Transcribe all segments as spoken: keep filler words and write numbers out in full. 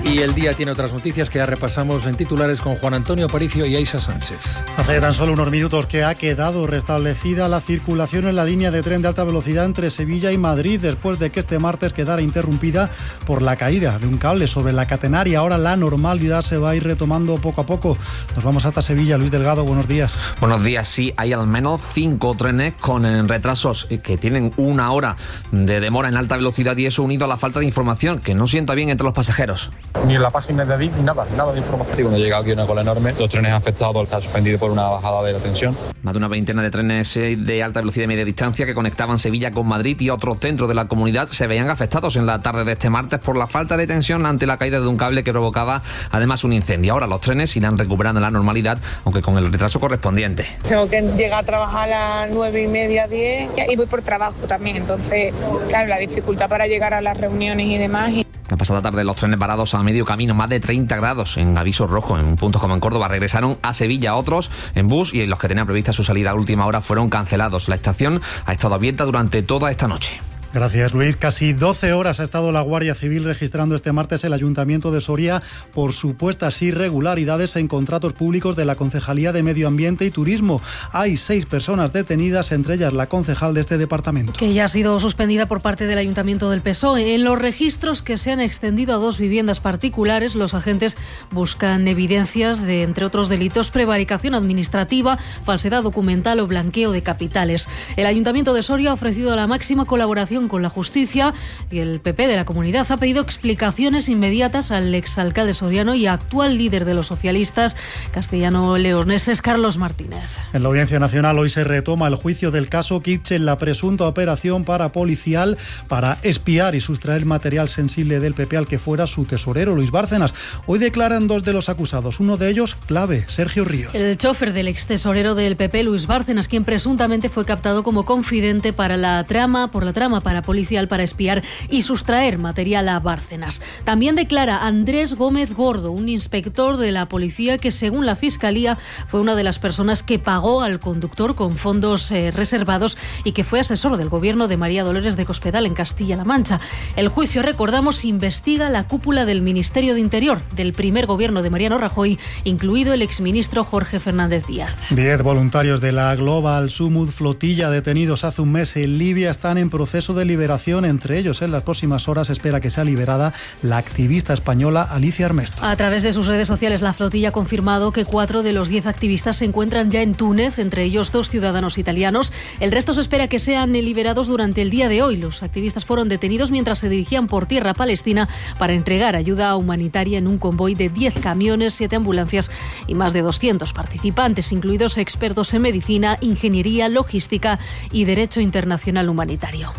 Y el día tiene otras noticias que ya repasamos en titulares con Juan Antonio Aparicio y Aisha Sánchez. Hace tan solo unos minutos que ha quedado restablecida la circulación en la línea de tren de alta velocidad entre Sevilla y Madrid, después de que este martes quedara interrumpida por la caída de un cable sobre la catenaria. Ahora la normalidad se va a ir retomando poco a poco. Nos vamos hasta Sevilla. Luis Delgado, buenos días. Buenos días. Sí, hay al menos cinco trenes con retrasos que tienen una hora de demora en alta velocidad, y eso unido a la falta de información que no sienta bien entre los pasajeros. Ni en la página de Adif, ni nada, nada de información. Sí, cuando llega aquí una cola enorme, los trenes afectados están suspendidos por una bajada de la tensión. Más de una veintena de trenes de alta velocidad y media distancia que conectaban Sevilla con Madrid y otros centros de la comunidad se veían afectados en la tarde de este martes por la falta de tensión ante la caída de un cable que provocaba además un incendio. Ahora los trenes irán recuperando la normalidad, aunque con el retraso correspondiente. Tengo que llegar a trabajar a las nueve y media, diez, y voy por trabajo también, entonces, claro, la dificultad para llegar a las reuniones y demás. La pasada tarde los trenes varados a medio camino, más de treinta grados en aviso rojo en puntos como en Córdoba, regresaron a Sevilla. Otros en bus y los que tenían prevista su salida a última hora fueron cancelados. La estación ha estado abierta durante toda esta noche. Gracias, Luis. Casi doce horas ha estado la Guardia Civil registrando este martes el Ayuntamiento de Soria por supuestas irregularidades en contratos públicos de la Concejalía de Medio Ambiente y Turismo. Hay seis personas detenidas, entre ellas la concejal de este departamento. Que ya ha sido suspendida por parte del Ayuntamiento del P S O E. En los registros que se han extendido a dos viviendas particulares, los agentes buscan evidencias de, entre otros delitos, prevaricación administrativa, falsedad documental o blanqueo de capitales. El Ayuntamiento de Soria ha ofrecido la máxima colaboración con la justicia y el P P de la comunidad ha pedido explicaciones inmediatas al exalcalde soriano y actual líder de los socialistas castellano-leoneses, Carlos Martínez. En la Audiencia Nacional hoy se retoma el juicio del caso Kitchen, la presunta operación parapolicial para espiar y sustraer material sensible del P P al que fuera su tesorero, Luis Bárcenas. Hoy declaran dos de los acusados, uno de ellos clave, Sergio Ríos. El chofer del ex tesorero del P P, Luis Bárcenas, quien presuntamente fue captado como confidente para la trama, por la trama parapolicial para espiar y sustraer material a Bárcenas. También declara Andrés Gómez Gordo, un inspector de la policía que, según la Fiscalía, fue una de las personas que pagó al conductor con fondos eh, reservados y que fue asesor del gobierno de María Dolores de Cospedal en Castilla-La Mancha. El juicio, recordamos, investiga la cúpula del Ministerio de Interior del primer gobierno de Mariano Rajoy, incluido el exministro Jorge Fernández Díaz. Diez voluntarios de la Global Sumud Flotilla detenidos hace un mes en Libia están en proceso de liberación. Entre ellos, en las próximas horas espera que sea liberada la activista española Alicia Armesto. A través de sus redes sociales, la flotilla ha confirmado que cuatro de los diez activistas se encuentran ya en Túnez, entre ellos dos ciudadanos italianos. El resto se espera que sean liberados durante el día de hoy. Los activistas fueron detenidos mientras se dirigían por tierra a Palestina para entregar ayuda humanitaria en un convoy de diez camiones, siete ambulancias y más de doscientos participantes, incluidos expertos en medicina, ingeniería, logística y derecho internacional humanitario.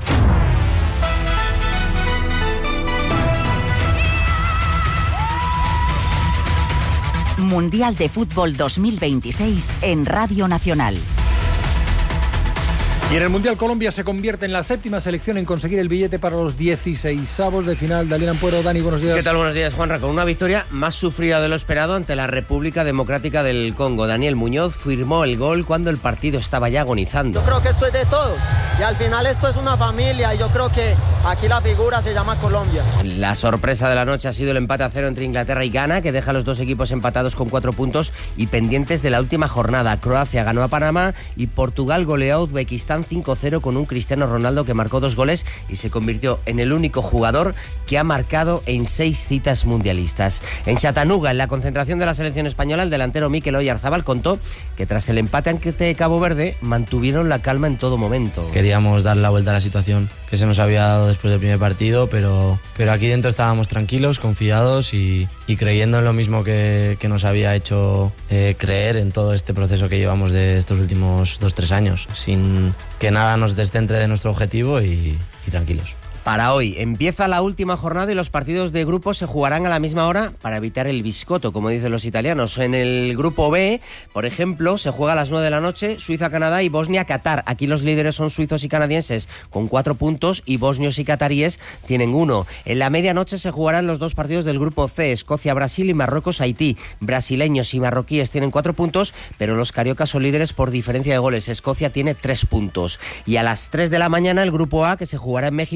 Mundial de Fútbol dos mil veintiséis en Radio Nacional. Y en el Mundial Colombia se convierte en la séptima selección en conseguir el billete para los dieciseisavos de final. Daniel Ampuero, Dani, buenos días. ¿Qué tal? Buenos días, Juanra. Con una victoria más sufrida de lo esperado ante la República Democrática del Congo. Daniel Muñoz firmó el gol cuando el partido estaba ya agonizando. Yo creo que esto es de todos y al final esto es una familia y yo creo que aquí la figura se llama Colombia. La sorpresa de la noche ha sido el empate a cero entre Inglaterra y Ghana, que deja a los dos equipos empatados con cuatro puntos y pendientes de la última jornada. Croacia ganó a Panamá y Portugal goleó a Uzbekistán cinco cero con un Cristiano Ronaldo que marcó dos goles y se convirtió en el único jugador que ha marcado en seis citas mundialistas. En Chattanooga, en la concentración de la selección española, el delantero Mikel Oyarzabal contó que tras el empate ante Cabo Verde mantuvieron la calma en todo momento. Queríamos dar la vuelta a la situación que se nos había dado después del primer partido, pero, pero aquí dentro estábamos tranquilos, confiados y, y creyendo en lo mismo que, que nos había hecho eh, creer en todo este proceso que llevamos de estos últimos dos, tres años, sin que nada nos descentre de nuestro objetivo y, y tranquilos. Para hoy empieza la última jornada y los partidos de grupo se jugarán a la misma hora para evitar el biscotto, como dicen los italianos. En el grupo B, por ejemplo, se juega a las nueve de la noche Suiza-Canadá y Bosnia-Qatar. Aquí los líderes son suizos y canadienses con cuatro puntos y bosnios y cataríes tienen uno. En la medianoche se jugarán los dos partidos del grupo C, Escocia-Brasil y Marruecos-Haití. Brasileños y marroquíes tienen cuatro puntos, pero los cariocas son líderes por diferencia de goles. Escocia tiene tres puntos. Y a las tres de la mañana el grupo A, que se jugará en México porque los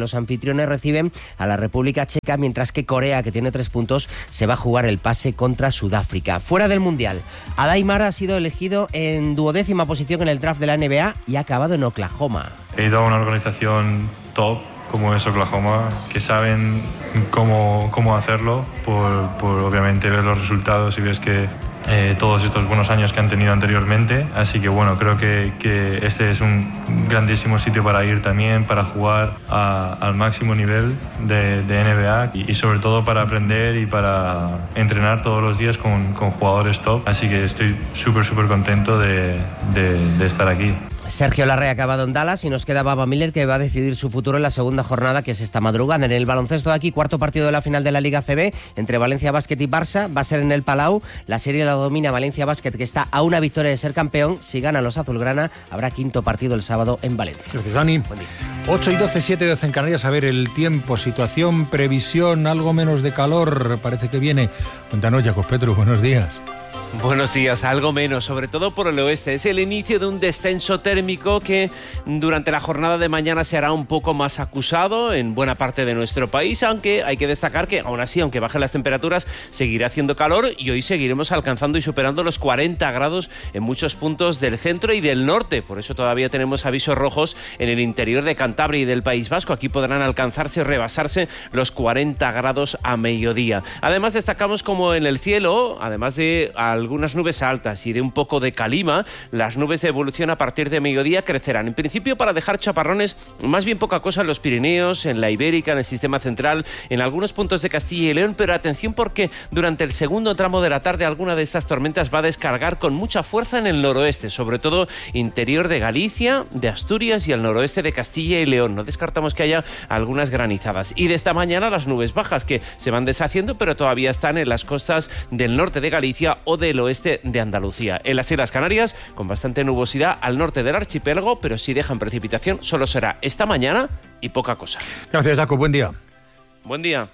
Los anfitriones reciben a la República Checa, mientras que Corea, que tiene tres puntos, se va a jugar el pase contra Sudáfrica. Fuera del Mundial, Adaimar ha sido elegido en duodécima posición en el draft de la N B A y ha acabado en Oklahoma. He ido a una organización top como es Oklahoma, que saben cómo, cómo hacerlo, por, por obviamente ver los resultados y ves que eh, todos estos buenos años que han tenido anteriormente. Así que bueno, creo que, que este es un grandísimo sitio para ir también, para jugar a, al máximo nivel de, de N B A y, y sobre todo para aprender y para entrenar todos los días con, con jugadores top. Así que estoy súper, súper contento de, de, de estar aquí. Sergio Larrea ha acabado en Dallas y nos queda Baba Miller, que va a decidir su futuro en la segunda jornada, que es esta madrugada. En el baloncesto de aquí, cuarto partido de la final de la Liga A C B entre Valencia Basket y Barça, va a ser en el Palau. La serie la domina Valencia Basket, que está a una victoria de ser campeón. Si ganan los azulgrana, habrá quinto partido el sábado en Valencia. Gracias, Dani. ocho y doce, siete y doce en Canarias. A ver el tiempo, situación, previsión, algo menos de calor, parece que viene. Cuéntanos, Jacob Petru, buenos días. Buenos días, algo menos, sobre todo por el oeste. Es el inicio de un descenso térmico que durante la jornada de mañana se hará un poco más acusado en buena parte de nuestro país, aunque hay que destacar que aún así, aunque bajen las temperaturas, seguirá haciendo calor y hoy seguiremos alcanzando y superando los cuarenta grados en muchos puntos del centro y del norte. Por eso todavía tenemos avisos rojos en el interior de Cantabria y del País Vasco. Aquí podrán alcanzarse y rebasarse los cuarenta grados a mediodía. Además, destacamos como en el cielo, además de algunas nubes altas y de un poco de calima, las nubes de evolución a partir de mediodía crecerán. En principio para dejar chaparrones, más bien poca cosa en los Pirineos, en la Ibérica, en el sistema central, en algunos puntos de Castilla y León, pero atención porque durante el segundo tramo de la tarde alguna de estas tormentas va a descargar con mucha fuerza en el noroeste, sobre todo interior de Galicia, de Asturias y el noroeste de Castilla y León. No descartamos que haya algunas granizadas. Y de esta mañana las nubes bajas que se van deshaciendo, pero todavía están en las costas del norte de Galicia o del oeste de Andalucía. En las Islas Canarias, con bastante nubosidad al norte del archipiélago, pero si dejan precipitación, solo será esta mañana y poca cosa. Gracias, Jaco. Buen día. Buen día.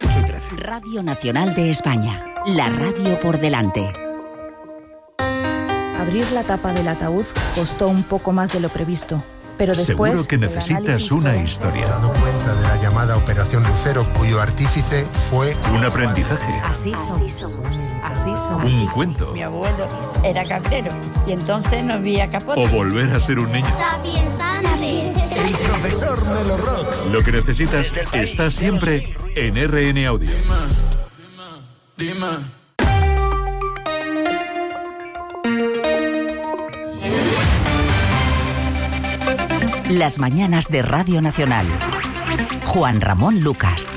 Radio Nacional de España. La radio por delante. Abrir la tapa del ataúd costó un poco más de lo previsto. Pero después, seguro que necesitas una historia. Me he dado cuenta de la llamada Operación Lucero, cuyo artífice fue un aprendizaje. Así somos. Así somos. Un cuento. Mi abuelo era cabrero y entonces no había capote. O volver a ser un niño. el profesor Melo Rock. Lo que necesitas está siempre en R N Audio. Dime, dime. Las mañanas de Radio Nacional. Juan Ramón Lucas.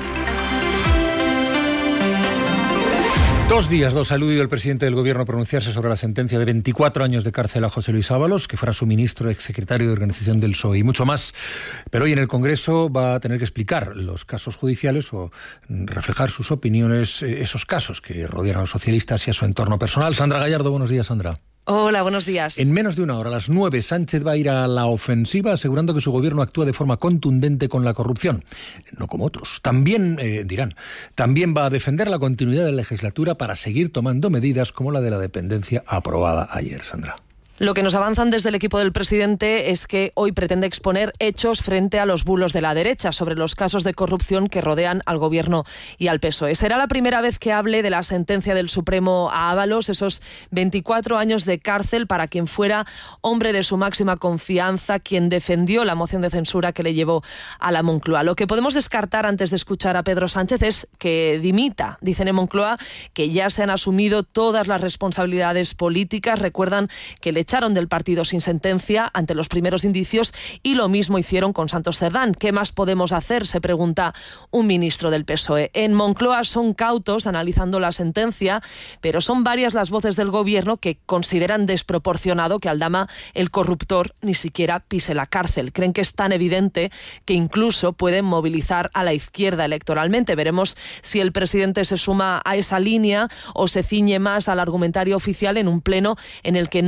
Dos días, dos, ha eludido el presidente del Gobierno a pronunciarse sobre la sentencia de veinticuatro años de cárcel a José Luis Ábalos, que fuera su ministro, exsecretario de Organización del P S O E, y mucho más. Pero hoy en el Congreso va a tener que explicar los casos judiciales o reflejar sus opiniones, esos casos que rodean a los socialistas y a su entorno personal. Sandra Gallardo, buenos días, Sandra. Hola, buenos días. En menos de una hora, a las nueve, Sánchez va a ir a la ofensiva asegurando que su gobierno actúa de forma contundente con la corrupción. No como otros. También, eh, dirán, también va a defender la continuidad de la legislatura para seguir tomando medidas como la de la dependencia aprobada ayer, Sandra. Lo que nos avanzan desde el equipo del presidente es que hoy pretende exponer hechos frente a los bulos de la derecha sobre los casos de corrupción que rodean al Gobierno y al P S O E. Será la primera vez que hable de la sentencia del Supremo a Ábalos, esos veinticuatro años de cárcel para quien fuera hombre de su máxima confianza, quien defendió la moción de censura que le llevó a la Moncloa. Lo que podemos descartar antes de escuchar a Pedro Sánchez es que dimita. Dicen en Moncloa que ya se han asumido todas las responsabilidades políticas. Recuerdan que le echaron del partido sin sentencia ante los primeros indicios y lo mismo hicieron con Santos Cerdán. ¿Qué más podemos hacer?, se pregunta un ministro del P S O E. En Moncloa son cautos analizando la sentencia, pero son varias las voces del Gobierno que consideran desproporcionado que Aldama, el corruptor, ni siquiera pise la cárcel. Creen que es tan evidente que incluso pueden movilizar a la izquierda electoralmente. Veremos si el presidente se suma a esa línea o se ciñe más al argumentario oficial en un pleno en el que no solo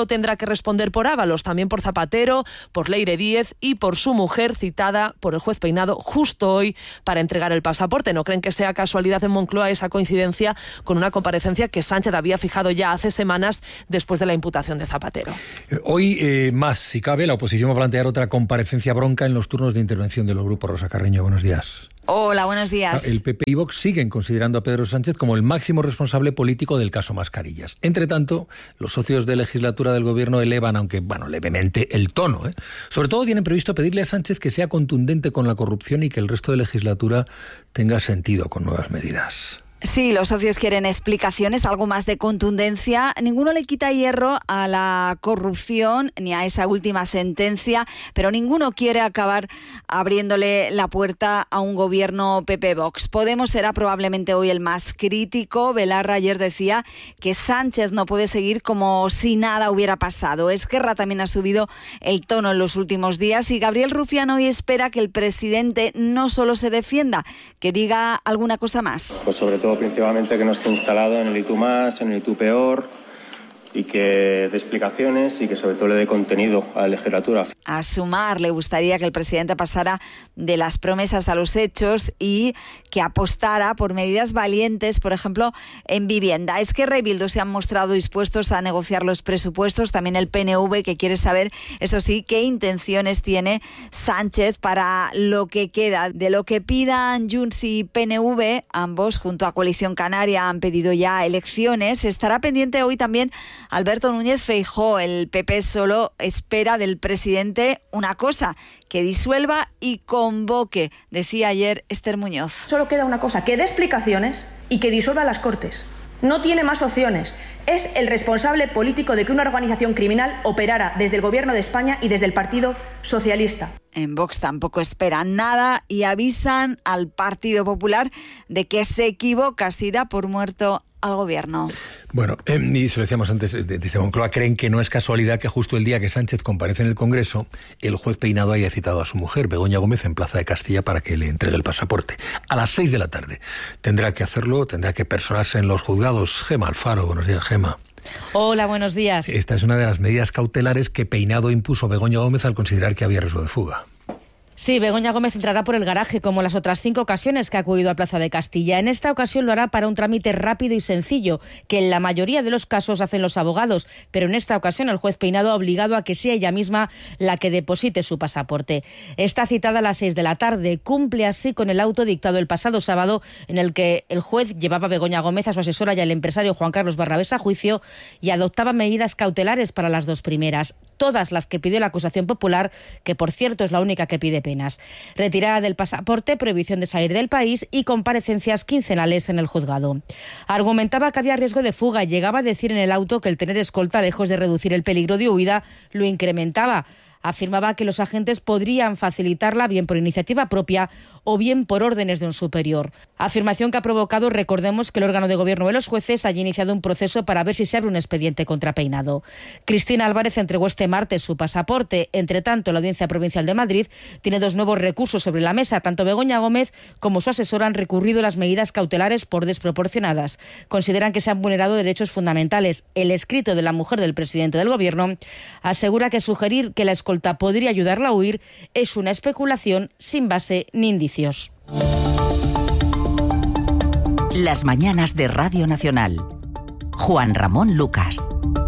tendrá que responder por Ábalos, también por Zapatero, por Leire Díez y por su mujer, citada por el juez Peinado justo hoy para entregar el pasaporte. ¿No creen que sea casualidad en Moncloa esa coincidencia con una comparecencia que Sánchez había fijado ya hace semanas después de la imputación de Zapatero? Hoy, eh, más, si cabe, la oposición va a plantear otra comparecencia bronca en los turnos de intervención de los grupos. Rosa Carreño, buenos días. Hola, buenos días. El P P y Vox siguen considerando a Pedro Sánchez como el máximo responsable político del caso Mascarillas. Entre tanto, los socios de legislatura del gobierno elevan, aunque bueno, levemente, el tono, ¿eh? Sobre todo tienen previsto pedirle a Sánchez que sea contundente con la corrupción y que el resto de legislatura tenga sentido con nuevas medidas. Sí, los socios quieren explicaciones, algo más de contundencia. Ninguno le quita hierro a la corrupción ni a esa última sentencia, pero ninguno quiere acabar abriéndole la puerta a un gobierno P P-Vox. Podemos será probablemente hoy el más crítico. Belarra ayer decía que Sánchez no puede seguir como si nada hubiera pasado. Esquerra también ha subido el tono en los últimos días y Gabriel Rufián hoy espera que el presidente no solo se defienda, que diga alguna cosa más. Pues sobre todo principalmente que no esté instalado en el y tú más, en el y tú peor, y que dé explicaciones y que sobre todo le dé contenido a la legislatura. A sumar, le gustaría que el presidente pasara de las promesas a los hechos y que apostara por medidas valientes, por ejemplo, en vivienda. Esquerra y Bildu se han mostrado dispuestos a negociar los presupuestos, también el P N V, que quiere saber, eso sí, qué intenciones tiene Sánchez para lo que queda. De lo que pidan Junts y P N V, ambos junto a Coalición Canaria han pedido ya elecciones. Estará pendiente hoy también Alberto Núñez Feijóo. El P P solo espera del presidente una cosa, que disuelva y convoque, decía ayer Esther Muñoz. Solo queda una cosa, que dé explicaciones y que disuelva las Cortes. No tiene más opciones. Es el responsable político de que una organización criminal operara desde el Gobierno de España y desde el Partido Socialista. En Vox tampoco esperan nada y avisan al Partido Popular de que se equivoca si da por muerto al gobierno. Bueno, eh, y se lo decíamos antes, desde Moncloa creen que no es casualidad que justo el día que Sánchez comparece en el Congreso, el juez Peinado haya citado a su mujer, Begoña Gómez, en Plaza de Castilla para que le entregue el pasaporte. A las seis de la tarde. Tendrá que hacerlo, tendrá que personarse en los juzgados. Gema Alfaro, buenos días, Gema. Hola, buenos días. Esta es una de las medidas cautelares que Peinado impuso a Begoña Gómez al considerar que había riesgo de fuga. Sí, Begoña Gómez entrará por el garaje como las otras cinco ocasiones que ha acudido a Plaza de Castilla. En esta ocasión lo hará para un trámite rápido y sencillo, que en la mayoría de los casos hacen los abogados, pero en esta ocasión el juez Peinado ha obligado a que sea ella misma la que deposite su pasaporte. Está citada a las seis de la tarde, cumple así con el auto dictado el pasado sábado en el que el juez llevaba a Begoña Gómez, a su asesora y al empresario Juan Carlos Barrabés a juicio y adoptaba medidas cautelares para las dos primeras, todas las que pidió la acusación popular, que por cierto es la única que pide penas. Retirada del pasaporte, prohibición de salir del país y comparecencias quincenales en el juzgado. Argumentaba que había riesgo de fuga y llegaba a decir en el auto que el tener escolta, lejos de reducir el peligro de huida, lo incrementaba. Afirmaba que los agentes podrían facilitarla bien por iniciativa propia o bien por órdenes de un superior. Afirmación que ha provocado, recordemos, que el órgano de gobierno de los jueces haya iniciado un proceso para ver si se abre un expediente contra Peinado. Cristina Álvarez entregó este martes su pasaporte. Entre tanto, la Audiencia Provincial de Madrid tiene dos nuevos recursos sobre la mesa. Tanto Begoña Gómez como su asesora han recurrido las medidas cautelares por desproporcionadas. Consideran que se han vulnerado derechos fundamentales. El escrito de la mujer del presidente del gobierno asegura que sugerir que la escolta podría ayudarla a huir es una especulación sin base ni indicios. Las mañanas de Radio Nacional. Juan Ramón Lucas.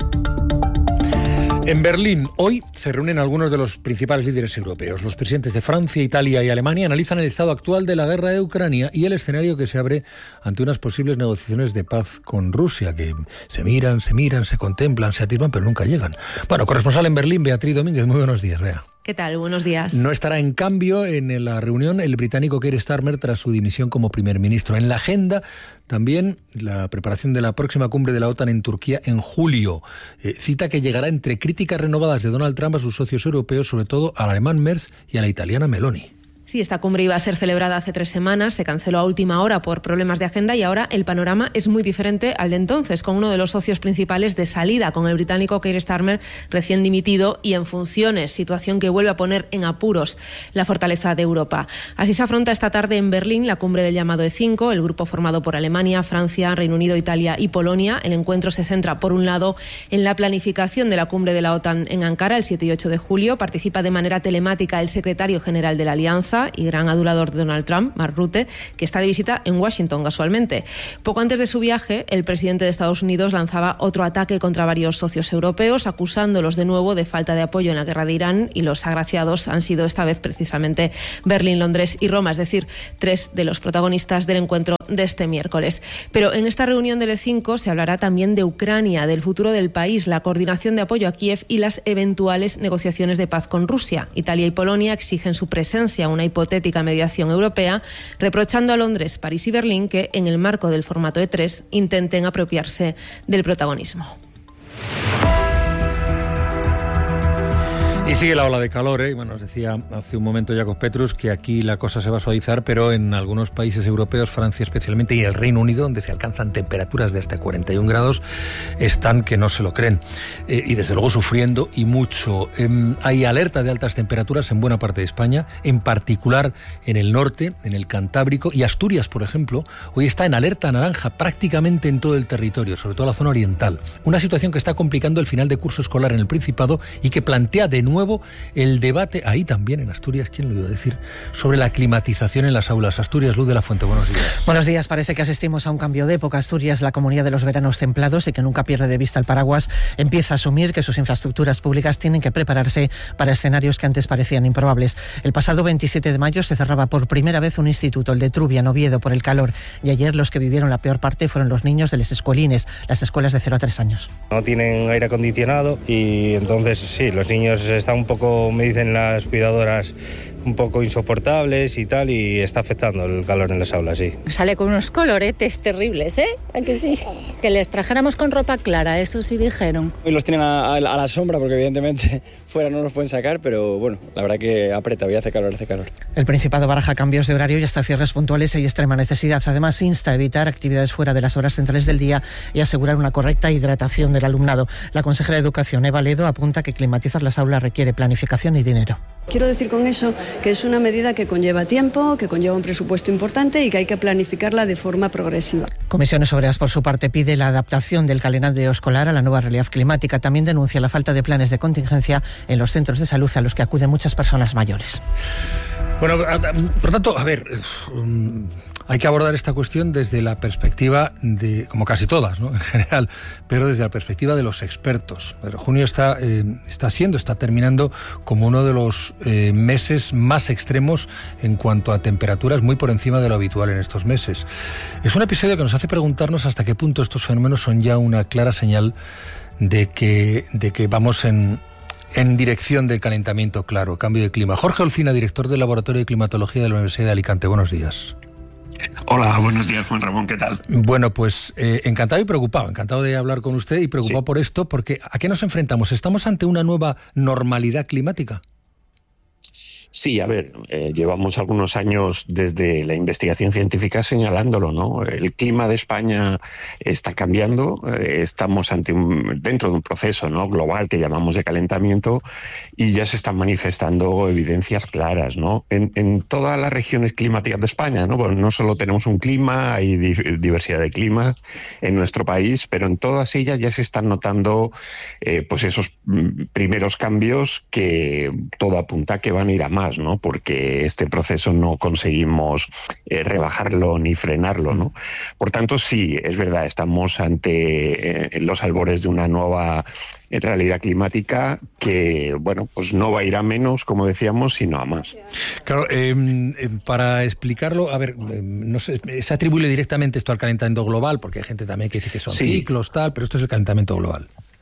En Berlín, hoy se reúnen algunos de los principales líderes europeos. Los presidentes de Francia, Italia y Alemania analizan el estado actual de la guerra de Ucrania y el escenario que se abre ante unas posibles negociaciones de paz con Rusia, que se miran, se miran, se contemplan, se atisban, pero nunca llegan. Bueno, corresponsal en Berlín, Beatriz Domínguez, muy buenos días, Bea. ¿Qué tal? Buenos días. No estará, en cambio, en la reunión el británico Keir Starmer tras su dimisión como primer ministro. En la agenda también la preparación de la próxima cumbre de la OTAN en Turquía en julio. Eh, cita que llegará entre críticas renovadas de Donald Trump a sus socios europeos, sobre todo al alemán Merz y a la italiana Meloni. Sí, esta cumbre iba a ser celebrada hace tres semanas, se canceló a última hora por problemas de agenda y ahora el panorama es muy diferente al de entonces, con uno de los socios principales de salida, con el británico Keir Starmer recién dimitido y en funciones, situación que vuelve a poner en apuros la fortaleza de Europa. Así se afronta esta tarde en Berlín la cumbre del llamado E cinco, el grupo formado por Alemania, Francia, Reino Unido, Italia y Polonia. El encuentro se centra, por un lado, en la planificación de la cumbre de la OTAN en Ankara el siete y ocho de julio. Participa de manera telemática el secretario general de la Alianza y gran adulador de Donald Trump, Mark Rutte, que está de visita en Washington casualmente. Poco antes de su viaje, el presidente de Estados Unidos lanzaba otro ataque contra varios socios europeos, acusándolos de nuevo de falta de apoyo en la guerra de Irán, y los agraciados han sido esta vez precisamente Berlín, Londres y Roma, es decir, tres de los protagonistas del encuentro de este miércoles. Pero en esta reunión del E cinco se hablará también de Ucrania, del futuro del país, la coordinación de apoyo a Kiev y las eventuales negociaciones de paz con Rusia. Italia y Polonia exigen su presencia en una hipotética mediación europea, reprochando a Londres, París y Berlín que, en el marco del formato E tres, intenten apropiarse del protagonismo. Y sigue la ola de calor, ¿eh? Bueno, nos decía hace un momento Jakub Petrus que aquí la cosa se va a suavizar, pero en algunos países europeos, Francia especialmente, y el Reino Unido, donde se alcanzan temperaturas de hasta cuarenta y un grados, están que no se lo creen. Eh, y desde luego sufriendo y mucho. Eh, hay alerta de altas temperaturas en buena parte de España, en particular en el norte, en el Cantábrico, y Asturias, por ejemplo, hoy está en alerta naranja prácticamente en todo el territorio, sobre todo la zona oriental. Una situación que está complicando el final de curso escolar en el Principado y que plantea de nuevo nuevo el debate, ahí también en Asturias, ¿quién lo iba a decir?, sobre la climatización en las aulas. Asturias, Luz de la Fuente, buenos días. Buenos días, parece que asistimos a un cambio de época. Asturias, la comunidad de los veranos templados y que nunca pierde de vista el paraguas, empieza a asumir que sus infraestructuras públicas tienen que prepararse para escenarios que antes parecían improbables. El pasado veintisiete de mayo se cerraba por primera vez un instituto, el de Trubia, en Oviedo, por el calor, y ayer los que vivieron la peor parte fueron los niños de las escuelines, las escuelas de cero a tres años. No tienen aire acondicionado y entonces sí, los niños están un poco, me dicen las cuidadoras, un poco insoportables y tal, y está afectando el calor en las aulas, sí. Sale con unos coloretes terribles, ¿eh? ¿A que sí? Que les trajéramos con ropa clara, eso sí dijeron. Hoy los tienen a, a, a la sombra porque evidentemente fuera no los pueden sacar, pero bueno, la verdad que aprieta, hoy hace calor, hace calor. El Principado baraja cambios de horario y hasta cierres puntuales y extrema necesidad. Además, insta a evitar actividades fuera de las horas centrales del día y asegurar una correcta hidratación del alumnado. La consejera de Educación, Eva Ledo, apunta que climatizar las aulas requiere planificación y dinero. Quiero decir con eso que es una medida que conlleva tiempo, que conlleva un presupuesto importante y que hay que planificarla de forma progresiva. Comisiones Obreras, por su parte, pide la adaptación del calendario escolar a la nueva realidad climática. También denuncia la falta de planes de contingencia en los centros de salud a los que acuden muchas personas mayores. Bueno, por tanto, a ver, hay que abordar esta cuestión desde la perspectiva de, como casi todas, ¿no?, en general, pero desde la perspectiva de los expertos. Pero junio está, eh, está siendo, está terminando como uno de los eh, meses más extremos en cuanto a temperaturas, muy por encima de lo habitual en estos meses. Es un episodio que nos hace preguntarnos hasta qué punto estos fenómenos son ya una clara señal de que, de que vamos en... en dirección del calentamiento, claro, cambio de clima. Jorge Olcina, director del Laboratorio de Climatología de la Universidad de Alicante. Buenos días. Hola, buenos días, Juan Ramón, ¿qué tal? Bueno, pues eh, encantado y preocupado, encantado de hablar con usted y preocupado sí. por esto, porque ¿a qué nos enfrentamos? ¿Estamos ante una nueva normalidad climática? Sí, a ver, eh, llevamos algunos años desde la investigación científica señalándolo, ¿no? El clima de España está cambiando, eh, estamos ante un, dentro de un proceso, ¿no?, global que llamamos de calentamiento, y ya se están manifestando evidencias claras, ¿no? En, en todas las regiones climáticas de España, ¿no? Bueno, no solo tenemos un clima, hay di- diversidad de climas en nuestro país, pero en todas ellas ya se están notando eh, pues esos primeros cambios que todo apunta que van a ir a más, ¿no? Porque este proceso no conseguimos eh, rebajarlo ni frenarlo, ¿no? Por tanto, sí, es verdad, estamos ante eh, los albores de una nueva realidad climática que, bueno, pues no va a ir a menos, como decíamos, sino a más. Claro, eh, para explicarlo, a ver, eh, no sé, se atribuye directamente esto al calentamiento global, porque hay gente también que dice que son sí. ciclos, tal, pero esto es el calentamiento global.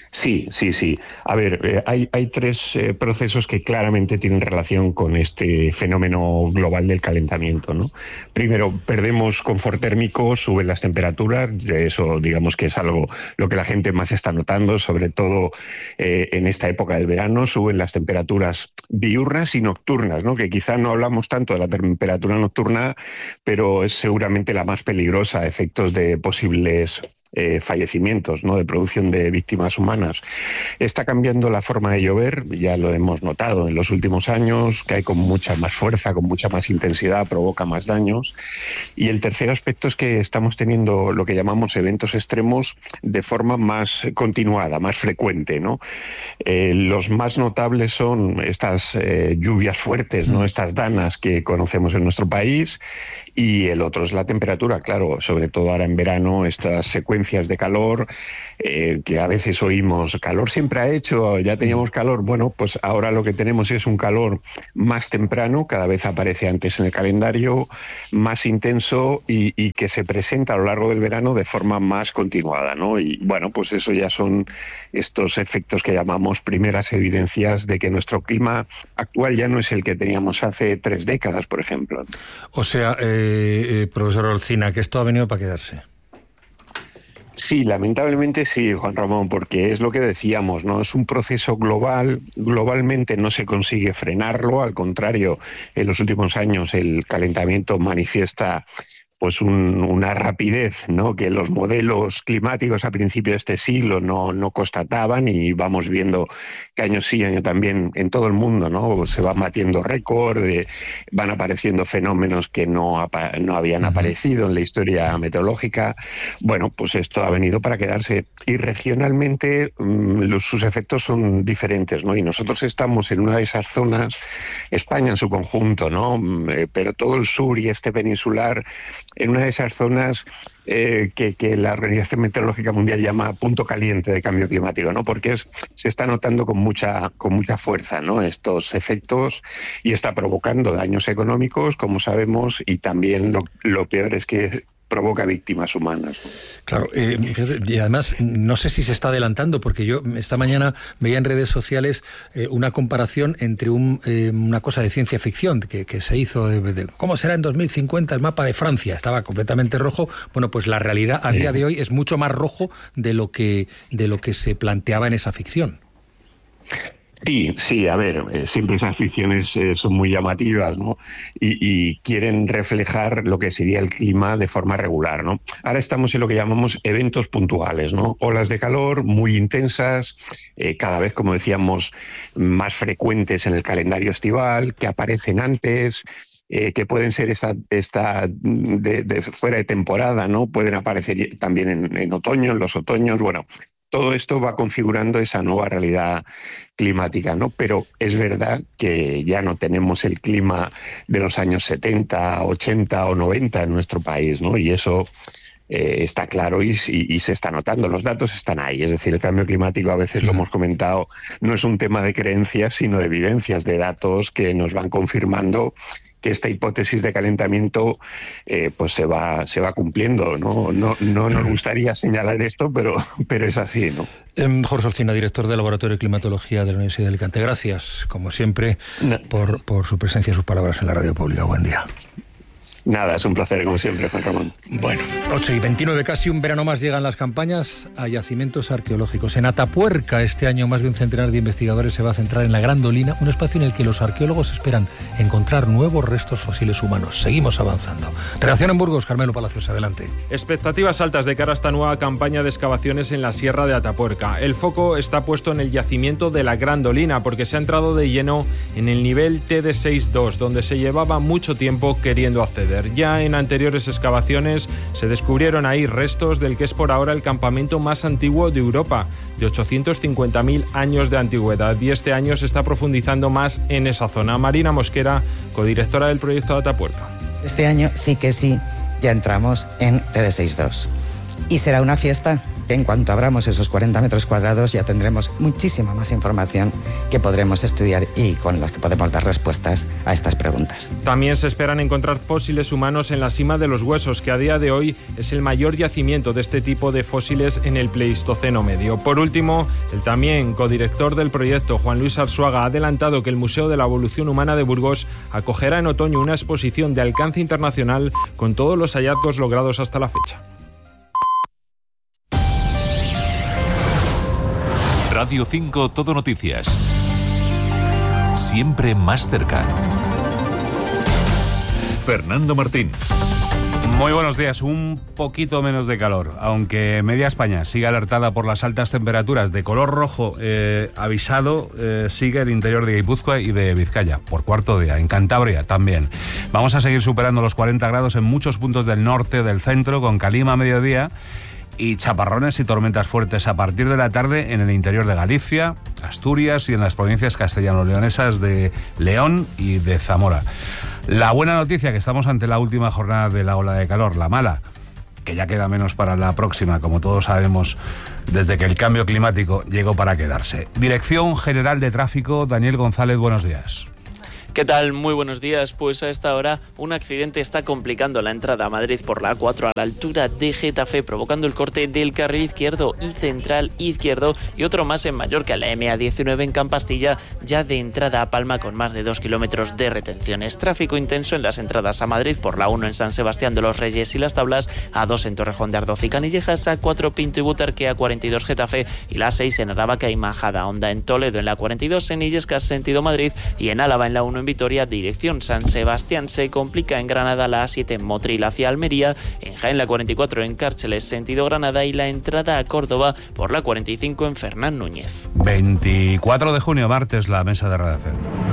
Sí, sí, sí. A ver, eh, hay, hay tres eh, procesos que claramente tienen relación con este fenómeno global del calentamiento, ¿no? Primero, perdemos confort térmico, suben las temperaturas, eso digamos que es algo lo que la gente más está notando, sobre todo eh, en esta época del verano, suben las temperaturas diurnas y nocturnas, ¿no? Que quizá no hablamos tanto de la temperatura nocturna, pero es seguramente la más peligrosa, efectos de posibles Eh, fallecimientos, ¿no? De producción de víctimas humanas. Está cambiando la forma de llover, ya lo hemos notado en los últimos años, cae con mucha más fuerza, con mucha más intensidad, provoca más daños. Y el tercer aspecto es que estamos teniendo lo que llamamos eventos extremos de forma más continuada, más frecuente, ¿no? Eh, los más notables son estas eh, lluvias fuertes, ¿no? Estas danas que conocemos en nuestro país, y el otro es la temperatura, claro, sobre todo ahora en verano, estas secuencias de calor, eh, que a veces oímos, calor siempre ha hecho, ya teníamos calor. Bueno, pues ahora lo que tenemos es un calor más temprano, cada vez aparece antes en el calendario, más intenso y, y que se presenta a lo largo del verano de forma más continuada, ¿no? Y bueno, pues eso ya son estos efectos que llamamos primeras evidencias de que nuestro clima actual ya no es el que teníamos hace tres décadas, por ejemplo. O sea, eh, eh, profesor Olcina, que esto ha venido para quedarse. Sí, lamentablemente sí, Juan Ramón, porque es lo que decíamos, ¿no? Es un proceso global, globalmente no se consigue frenarlo, al contrario, en los últimos años el calentamiento manifiesta pues un, una rapidez, ¿no? Que los modelos climáticos a principios de este siglo no, no constataban, y vamos viendo que año sí, año también en todo el mundo, ¿no? Se van batiendo récord, eh, van apareciendo fenómenos que no, apa no habían uh-huh. aparecido en la historia meteorológica. Bueno, pues esto ha venido para quedarse, y regionalmente mmm, los, sus efectos son diferentes, ¿no? Y nosotros estamos en una de esas zonas, España en su conjunto, ¿no? Eh, pero todo el sur y este peninsular, en una de esas zonas eh, que, que la Organización Meteorológica Mundial llama punto caliente de cambio climático, ¿no? Porque es, se está notando con mucha, con mucha fuerza, ¿no? Estos efectos, y está provocando daños económicos, como sabemos, y también lo, lo peor es que provoca víctimas humanas, ¿no? Claro, eh, y además no sé si se está adelantando, porque yo esta mañana veía en redes sociales eh, una comparación entre un, eh, una cosa de ciencia ficción que, que se hizo de, de cómo será en dos mil cincuenta el mapa de Francia. Estaba completamente rojo. Bueno, pues la realidad a día de hoy es mucho más rojo de lo que, de lo que se planteaba en esa ficción. Sí, sí, a ver, eh, siempre esas ficciones eh, son muy llamativas, ¿no? Y, y quieren reflejar lo que sería el clima de forma regular, ¿no? Ahora estamos en lo que llamamos eventos puntuales, ¿no? Olas de calor muy intensas, eh, cada vez, como decíamos, más frecuentes en el calendario estival, que aparecen antes, Eh, que pueden ser esta, esta de, de fuera de temporada, ¿no? Pueden aparecer también en, en otoño, en los otoños. Bueno, todo esto va configurando esa nueva realidad climática, ¿no? Pero es verdad que ya no tenemos el clima de los años setenta, ochenta o noventa en nuestro país, ¿no? Y eso Eh, está claro y, y, y se está notando, los datos están ahí. Es decir, el cambio climático, a veces lo hemos comentado, no es un tema de creencias, sino de evidencias, de datos que nos van confirmando que esta hipótesis de calentamiento eh, pues se va, se va cumpliendo, ¿no? No, no nos gustaría señalar esto, pero, pero es así, ¿no? Eh, Jorge Olcina, director del Laboratorio de Climatología de la Universidad de Alicante. Gracias, como siempre, no. por, por su presencia y sus palabras en la radio pública. Buen día. Nada, es un placer, como siempre, Juan Ramón. Bueno, ocho y veintinueve, casi un verano más llegan las campañas a yacimientos arqueológicos. En Atapuerca, este año, más de un centenar de investigadores se va a centrar en la Gran Dolina, un espacio en el que los arqueólogos esperan encontrar nuevos restos fósiles humanos. Seguimos avanzando. Redacción en Burgos, Carmelo Palacios, adelante. Expectativas altas de cara a esta nueva campaña de excavaciones en la Sierra de Atapuerca. El foco está puesto en el yacimiento de la Gran Dolina, porque se ha entrado de lleno en el nivel T D seis dos, donde se llevaba mucho tiempo queriendo acceder. Ya en anteriores excavaciones se descubrieron ahí restos del que es por ahora el campamento más antiguo de Europa, de ochocientos cincuenta mil años de antigüedad, y este año se está profundizando más en esa zona. Marina Mosquera, codirectora del proyecto de Atapuerca. Este año sí que sí, ya entramos en T D seis dos. Y será una fiesta, que en cuanto abramos esos cuarenta metros cuadrados ya tendremos muchísima más información que podremos estudiar y con las que podemos dar respuestas a estas preguntas. También se esperan encontrar fósiles humanos en la cima de los huesos, que a día de hoy es el mayor yacimiento de este tipo de fósiles en el Pleistoceno medio. Por último, el también codirector del proyecto, Juan Luis Arzuaga, ha adelantado que el Museo de la Evolución Humana de Burgos acogerá en otoño una exposición de alcance internacional con todos los hallazgos logrados hasta la fecha. Radio cinco Todo Noticias. Siempre más cerca. Fernando Martín. Muy buenos días. Un poquito menos de calor, aunque media España sigue alertada por las altas temperaturas. De color rojo eh, avisado eh, sigue el interior de Guipúzcoa y de Vizcaya, por cuarto día. En Cantabria también. Vamos a seguir superando los cuarenta grados en muchos puntos del norte, del centro, con calima a mediodía y chaparrones y tormentas fuertes a partir de la tarde en el interior de Galicia, Asturias y en las provincias castellano-leonesas de León y de Zamora. La buena noticia, que estamos ante la última jornada de la ola de calor. La mala, que ya queda menos para la próxima, como todos sabemos, desde que el cambio climático llegó para quedarse. Dirección General de Tráfico, Daniel González, buenos días. ¿Qué tal? Muy buenos días. Pues a esta hora un accidente está complicando la entrada a Madrid por la A cuatro a la altura de Getafe, provocando el corte del carril izquierdo y central izquierdo, y otro más en Mallorca, la eme a diecinueve en Campastilla, ya de entrada a Palma con más de dos kilómetros de retenciones. Tráfico intenso en las entradas a Madrid por la uno en San Sebastián de los Reyes y Las Tablas, a dos en Torrejón de Ardoz y Canillejas, a cuatro Pinto y Butarque, a cuarenta y dos Getafe y la seis en Aravaca y Majada Honda. En Toledo en la cuarenta y dos en Illescas sentido Madrid y en Álava en la uno en Vitoria, dirección San Sebastián. Se complica en Granada la A siete en Motril hacia Almería, en Jaén la cuarenta y cuatro en Cárceles sentido Granada y la entrada a Córdoba por la cuarenta y cinco en Fernán Núñez. veinticuatro de junio, martes, la mesa de redacción.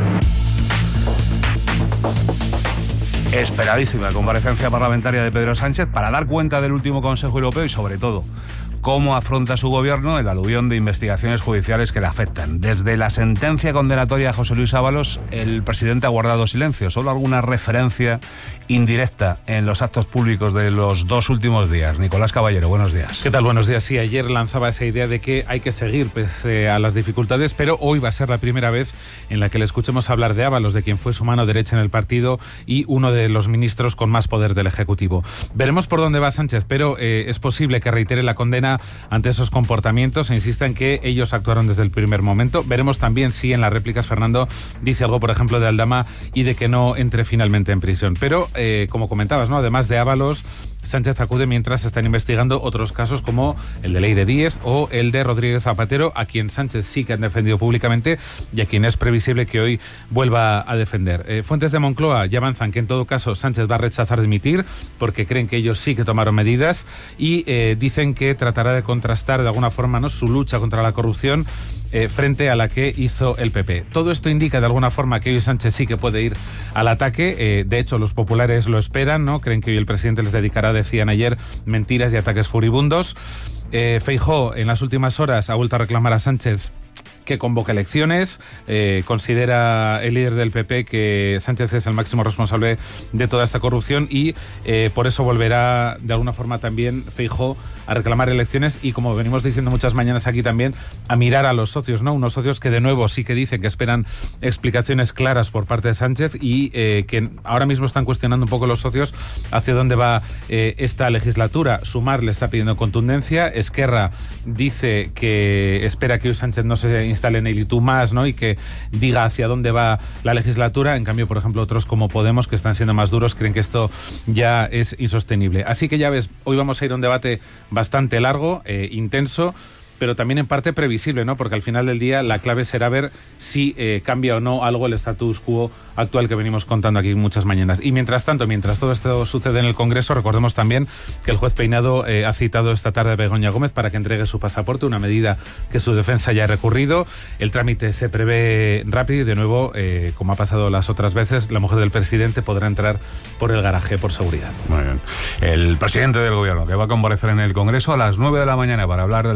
Esperadísima comparecencia parlamentaria de Pedro Sánchez para dar cuenta del último Consejo Europeo y, sobre todo, cómo afronta su gobierno el aluvión de investigaciones judiciales que le afectan. Desde la sentencia condenatoria a José Luis Ábalos, el presidente ha guardado silencio, solo alguna referencia indirecta en los actos públicos de los dos últimos días. Nicolás Caballero, buenos días. ¿Qué tal? Buenos días. Sí, ayer lanzaba esa idea de que hay que seguir pese a las dificultades, pero hoy va a ser la primera vez en la que le escuchemos hablar de Ábalos, de quien fue su mano derecha en el partido y uno de los ministros con más poder del Ejecutivo. Veremos por dónde va Sánchez, pero eh, es posible que reitere la condena ante esos comportamientos e insista en que ellos actuaron desde el primer momento. Veremos también si en las réplicas Fernando dice algo, por ejemplo, de Aldama y de que no entre finalmente en prisión. Pero, eh, como comentabas, ¿no? Además de Ábalos, Sánchez acude mientras se están investigando otros casos como el de Leire Díez o el de Rodríguez Zapatero, a quien Sánchez sí que han defendido públicamente y a quien es previsible que hoy vuelva a defender. Eh, fuentes de Moncloa ya avanzan que en todo caso Sánchez va a rechazar dimitir porque creen que ellos sí que tomaron medidas y eh, dicen que tratará de contrastar de alguna forma, ¿no?, su lucha contra la corrupción eh, frente a la que hizo el P P. Todo esto indica de alguna forma que hoy Sánchez sí que puede ir al ataque. Eh, de hecho, los populares lo esperan, ¿no? Creen que hoy el presidente les dedicará, decían ayer, mentiras y ataques furibundos. Eh, Feijóo en las últimas horas ha vuelto a reclamar a Sánchez que convoque elecciones. Eh, considera el líder del P P que Sánchez es el máximo responsable de toda esta corrupción y eh, por eso volverá de alguna forma también Feijóo a reclamar elecciones y, como venimos diciendo muchas mañanas aquí también, a mirar a los socios, ¿no? Unos socios que de nuevo sí que dicen que esperan explicaciones claras por parte de Sánchez y eh, que ahora mismo están cuestionando un poco los socios hacia dónde va eh, esta legislatura. Sumar le está pidiendo contundencia. Esquerra dice que espera que hoy Sánchez no se instale en el y tú más, ¿no?, y que diga hacia dónde va la legislatura. En cambio, por ejemplo, otros como Podemos, que están siendo más duros, creen que esto ya es insostenible. Así que ya ves, hoy vamos a ir a un debate bastante largo, eh, intenso, pero también en parte previsible, ¿no? Porque al final del día la clave será ver si eh, cambia o no algo el status quo actual que venimos contando aquí muchas mañanas. Y mientras tanto, mientras todo esto sucede en el Congreso, recordemos también que el juez Peinado eh, ha citado esta tarde a Begoña Gómez para que entregue su pasaporte, una medida que su defensa ya ha recurrido. El trámite se prevé rápido y, de nuevo, eh, como ha pasado las otras veces, la mujer del presidente podrá entrar por el garaje por seguridad. Muy bien. El presidente del Gobierno, que va a comparecer en el Congreso a las nueve de la mañana para hablar de las causas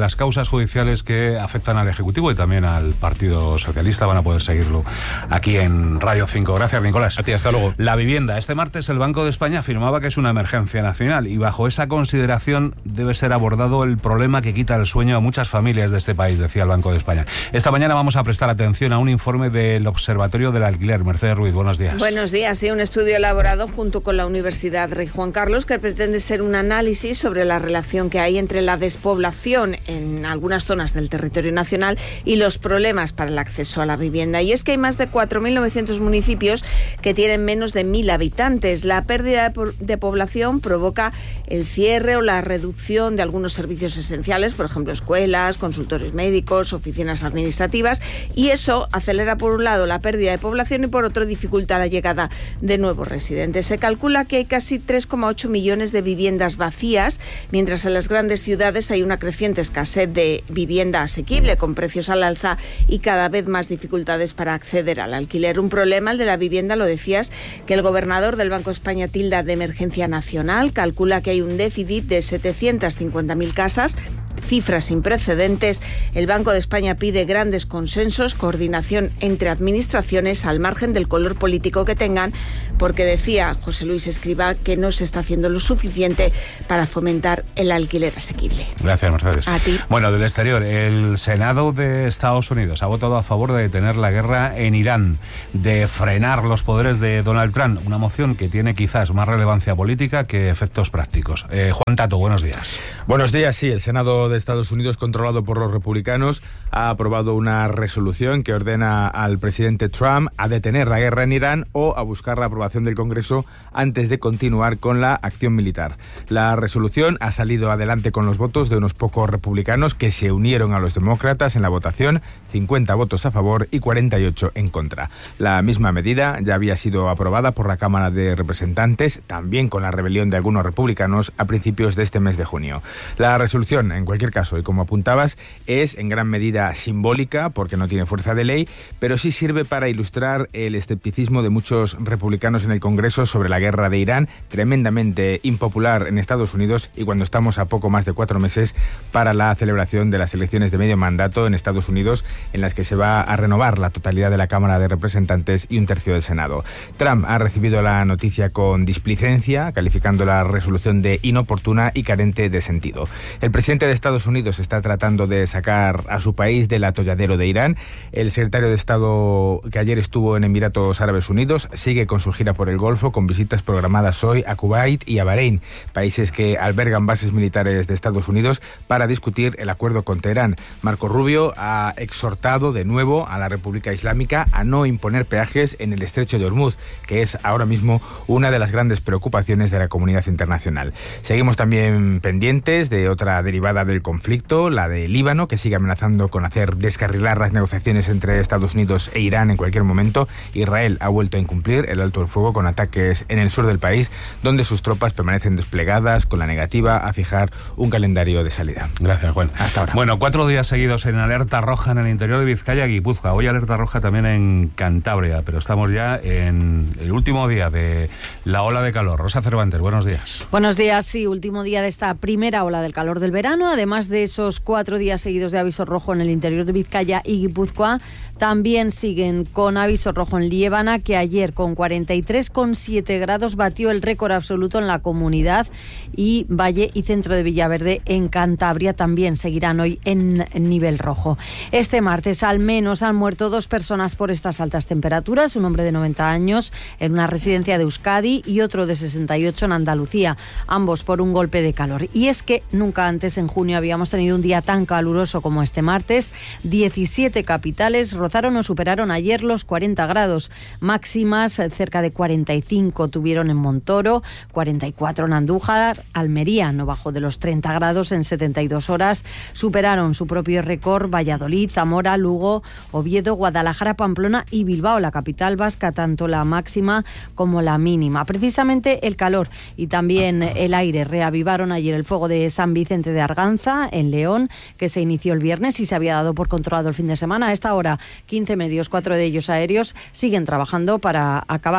temas judiciales que afectan al Ejecutivo y también al Partido Socialista. Van a poder seguirlo aquí en Radio cinco. Gracias, Nicolás. A ti, hasta luego. La vivienda. Este martes el Banco de España afirmaba que es una emergencia nacional y bajo esa consideración debe ser abordado el problema que quita el sueño a muchas familias de este país, decía el Banco de España. Esta mañana vamos a prestar atención a un informe del Observatorio del Alquiler. Mercedes Ruiz, buenos días. Buenos días. Sí, un estudio elaborado junto con la Universidad Rey Juan Carlos que pretende ser un análisis sobre la relación que hay entre la despoblación en algunas zonas del territorio nacional y los problemas para el acceso a la vivienda. Y es que hay más de cuatro mil novecientos municipios que tienen menos de mil habitantes. La pérdida de, de población provoca el cierre o la reducción de algunos servicios esenciales, por ejemplo, escuelas, consultorios médicos, oficinas administrativas, y eso acelera por un lado la pérdida de población y por otro dificulta la llegada de nuevos residentes. Se calcula que hay casi tres coma ocho millones de viviendas vacías, mientras en las grandes ciudades hay una creciente escasez de vivienda asequible con precios al alza y cada vez más dificultades para acceder al alquiler. Un problema, el de la vivienda, lo decías, que el gobernador del Banco de España tilda de emergencia nacional. Calcula que hay un déficit de setecientas cincuenta mil casas, cifras sin precedentes. El Banco de España pide grandes consensos, coordinación entre administraciones al margen del color político que tengan, porque decía José Luis Escrivá que no se está haciendo lo suficiente para fomentar el alquiler asequible. Gracias, Mercedes. A ti. Bueno, del exterior, el Senado de Estados Unidos ha votado a favor de detener la guerra en Irán, de frenar los poderes de Donald Trump, una moción que tiene quizás más relevancia política que efectos prácticos. Eh, Juan Tato, buenos días. Buenos días, sí, el Senado de Estados Unidos, controlado por los republicanos, ha aprobado una resolución que ordena al presidente Trump a detener la guerra en Irán o a buscar la aprobación del Congreso antes de continuar con la acción militar. La resolución ha salido adelante con los votos de unos pocos republicanos que se unieron a los demócratas en la votación, cincuenta votos a favor y cuarenta y ocho en contra. La misma medida ya había sido aprobada por la Cámara de Representantes, también con la rebelión de algunos republicanos a principios de este mes de junio. La resolución, en cualquier caso, y como apuntabas, es en gran medida simbólica porque no tiene fuerza de ley, pero sí sirve para ilustrar el escepticismo de muchos republicanos en el Congreso sobre la guerra de Irán, tremendamente impopular en Estados Unidos, y cuando estamos a poco más de cuatro meses para la celebración de las elecciones de medio mandato en Estados Unidos, en las que se va a renovar la totalidad de la Cámara de Representantes y un tercio del Senado. Trump ha recibido la noticia con displicencia, calificando la resolución de inoportuna y carente de sentido. El presidente de Estados Unidos está tratando de sacar a su país del atolladero de Irán. El secretario de Estado, que ayer estuvo en Emiratos Árabes Unidos, sigue con su gira por el Golfo, con visitas programadas hoy a Kuwait y a Bahrein, países que albergan bases militares de Estados Unidos, para discutir el acuerdo con Teherán. Marco Rubio ha exhortado de nuevo a la República Islámica a no imponer peajes en el estrecho de Hormuz, que es ahora mismo una de las grandes preocupaciones de la comunidad internacional. Seguimos también pendientes de otra derivada del conflicto, la de Líbano, que sigue amenazando con hacer descarrilar las negociaciones entre Estados Unidos e Irán en cualquier momento. Israel ha vuelto a incumplir el alto el fuego con ataques en el sur del país, donde sus tropas permanecen desplegadas con la negativa a fijar un calendario de salida. Gracias, Juan. Hasta ahora. Bueno, cuatro días seguidos en alerta roja en el interior de Vizcaya y Guipúzcoa. Hoy alerta roja también en Cantabria, pero estamos ya en el último día de la ola de calor. Rosa Cervantes, buenos días. Buenos días, sí, último día de esta primera ola del calor del verano, además de esos cuatro días seguidos de aviso rojo en el interior de Vizcaya y Guipúzcoa. También siguen con aviso rojo en Liébana, que ayer con cuarenta y tres coma siete grados batió el récord absoluto en la comunidad, y Valle y centro de Villaverde en Cantabria también seguirán hoy en nivel rojo. Este martes al menos han muerto dos personas por estas altas temperaturas, un hombre de noventa años en una residencia de Euskadi y otro de sesenta y ocho en Andalucía, ambos por un golpe de calor. Y es que nunca antes en junio habíamos tenido un día tan caluroso como este martes. diecisiete capitales rozaron o superaron ayer los cuarenta grados. Máximas cerca de cuarenta y cinco tuvieron en Montoro, cuarenta y cuatro en Andújar, Almería no bajó de los treinta grados en setenta y dos horas. Superaron su propio récord Valladolid, Zamora, Lugo, Oviedo, Guadalajara, Pamplona y Bilbao, la capital vasca, tanto la máxima como la mínima. Precisamente el calor y también el aire reavivaron ayer el fuego de San Vicente de Arganza, en León, que se inició el viernes y se había dado por controlado el fin de semana. A esta hora, quince medios, cuatro de ellos aéreos, siguen trabajando para acabar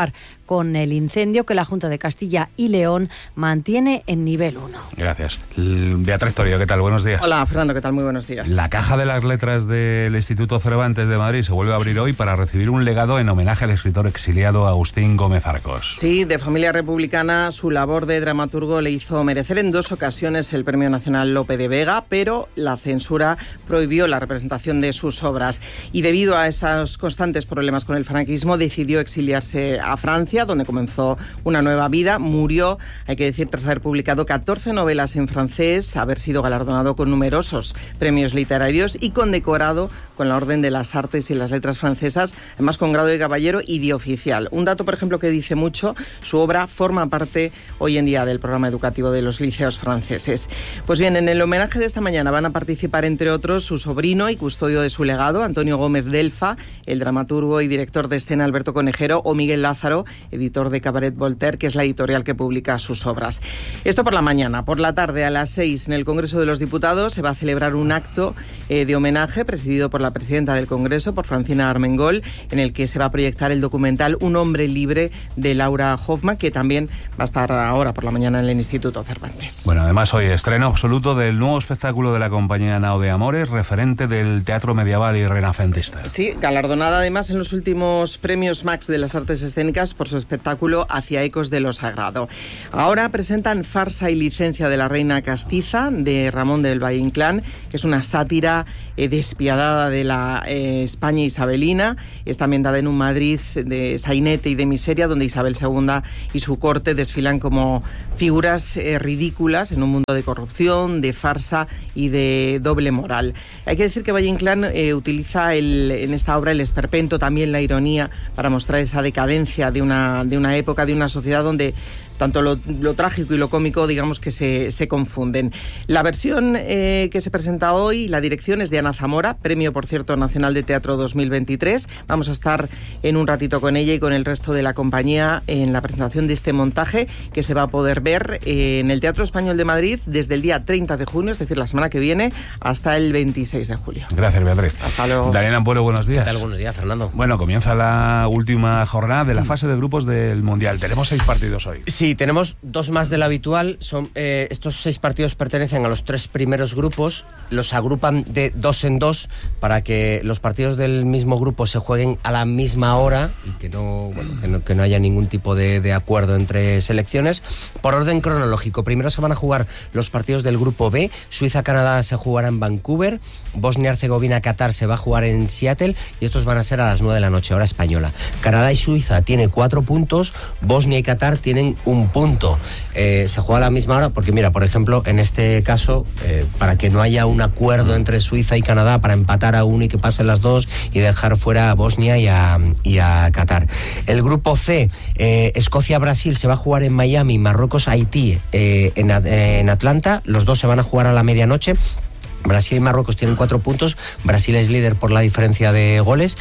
con el incendio que la Junta de Castilla y León mantiene en nivel uno. Gracias. Beatriz Torio, ¿qué tal? Buenos días. Hola, Fernando, ¿qué tal? Muy buenos días. La Caja de las Letras del Instituto Cervantes de Madrid se vuelve a abrir hoy para recibir un legado en homenaje al escritor exiliado Agustín Gómez Arcos. Sí, de familia republicana, su labor de dramaturgo le hizo merecer en dos ocasiones el Premio Nacional Lope de Vega, pero la censura prohibió la representación de sus obras y debido a esos constantes problemas con el franquismo decidió exiliarse a Francia, donde comenzó una nueva vida. Murió, hay que decir, tras haber publicado catorce novelas en francés, haber sido galardonado con numerosos premios literarios y condecorado con la Orden de las Artes y las Letras francesas, además con grado de caballero y de oficial. Un dato, por ejemplo, que dice mucho, su obra forma parte hoy en día del programa educativo de los liceos franceses. Pues bien, en el homenaje de esta mañana van a participar, entre otros, su sobrino y custodio de su legado, Antonio Gómez Delfa, el dramaturgo y director de escena Alberto Conejero, o Miguel Lázaro, editor de Cabaret Voltaire, que es la editorial que publica sus obras. Esto por la mañana. Por la tarde, a las seis, en el Congreso de los Diputados, se va a celebrar un acto eh, de homenaje presidido por la presidenta del Congreso, por Francina Armengol, en el que se va a proyectar el documental Un hombre libre de Laura Hoffman, que también va a estar ahora por la mañana en el Instituto Cervantes. Bueno, además hoy estreno absoluto del nuevo espectáculo de la compañía Nao de Amores, referente del teatro medieval y renacentista. Sí, galardonada además en los últimos premios Max de las artes escénicas por su espectáculo Hacia ecos de lo sagrado. Ahora presentan Farsa y licencia de la reina castiza, de Ramón del Valle Inclán, que es una sátira eh, despiadada de la eh, España isabelina. Está ambientada en un Madrid de sainete y de miseria, donde Isabel segunda y su corte desfilan como figuras eh, ridículas en un mundo de corrupción, de farsa y de doble moral. Hay que decir que Valle Inclán eh, utiliza el, en esta obra el esperpento, también la ironía, para mostrar esa decadencia de una, de una época, de una sociedad donde tanto lo, lo trágico y lo cómico, digamos que se, se confunden. La versión eh, que se presenta hoy, la dirección es de Ana Zamora, premio, por cierto, Nacional de Teatro dos mil veintitrés. Vamos a estar en un ratito con ella y con el resto de la compañía en la presentación de este montaje, que se va a poder ver eh, en el Teatro Español de Madrid desde el día treinta de junio, es decir, la semana que viene, hasta el veintiséis de julio. Gracias, Beatriz. Hasta luego. Daniel Ampuero, buenos días. ¿Qué tal? Buenos días, Fernando. Bueno, comienza la última jornada de la fase de grupos del Mundial. Tenemos seis partidos hoy. Sí, tenemos dos más de lo habitual. Son, eh, estos seis partidos pertenecen a los tres primeros grupos. Los agrupan de dos en dos para que los partidos del mismo grupo se jueguen a la misma hora y que no, bueno, que no, que no haya ningún tipo de, de acuerdo entre selecciones. Por orden cronológico, primero se van a jugar los partidos del grupo B. Suiza-Canadá se jugará en Vancouver. Bosnia-Herzegovina-Qatar se va a jugar en Seattle y estos van a ser a las nueve de la noche, hora española. Canadá y Suiza tienen cuatro puntos. Bosnia y Qatar tienen un punto. Eh, se juega a la misma hora porque, mira, por ejemplo, en este caso, eh, para que no haya un acuerdo entre Suiza y Canadá para empatar a uno y que pasen las dos y dejar fuera a Bosnia y a, y a Qatar. El grupo C, eh, Escocia-Brasil se va a jugar en Miami, Marruecos-Haití eh, en, en Atlanta. Los dos se van a jugar a la medianoche. Brasil y Marruecos tienen cuatro puntos. Brasil es líder por la diferencia de goles.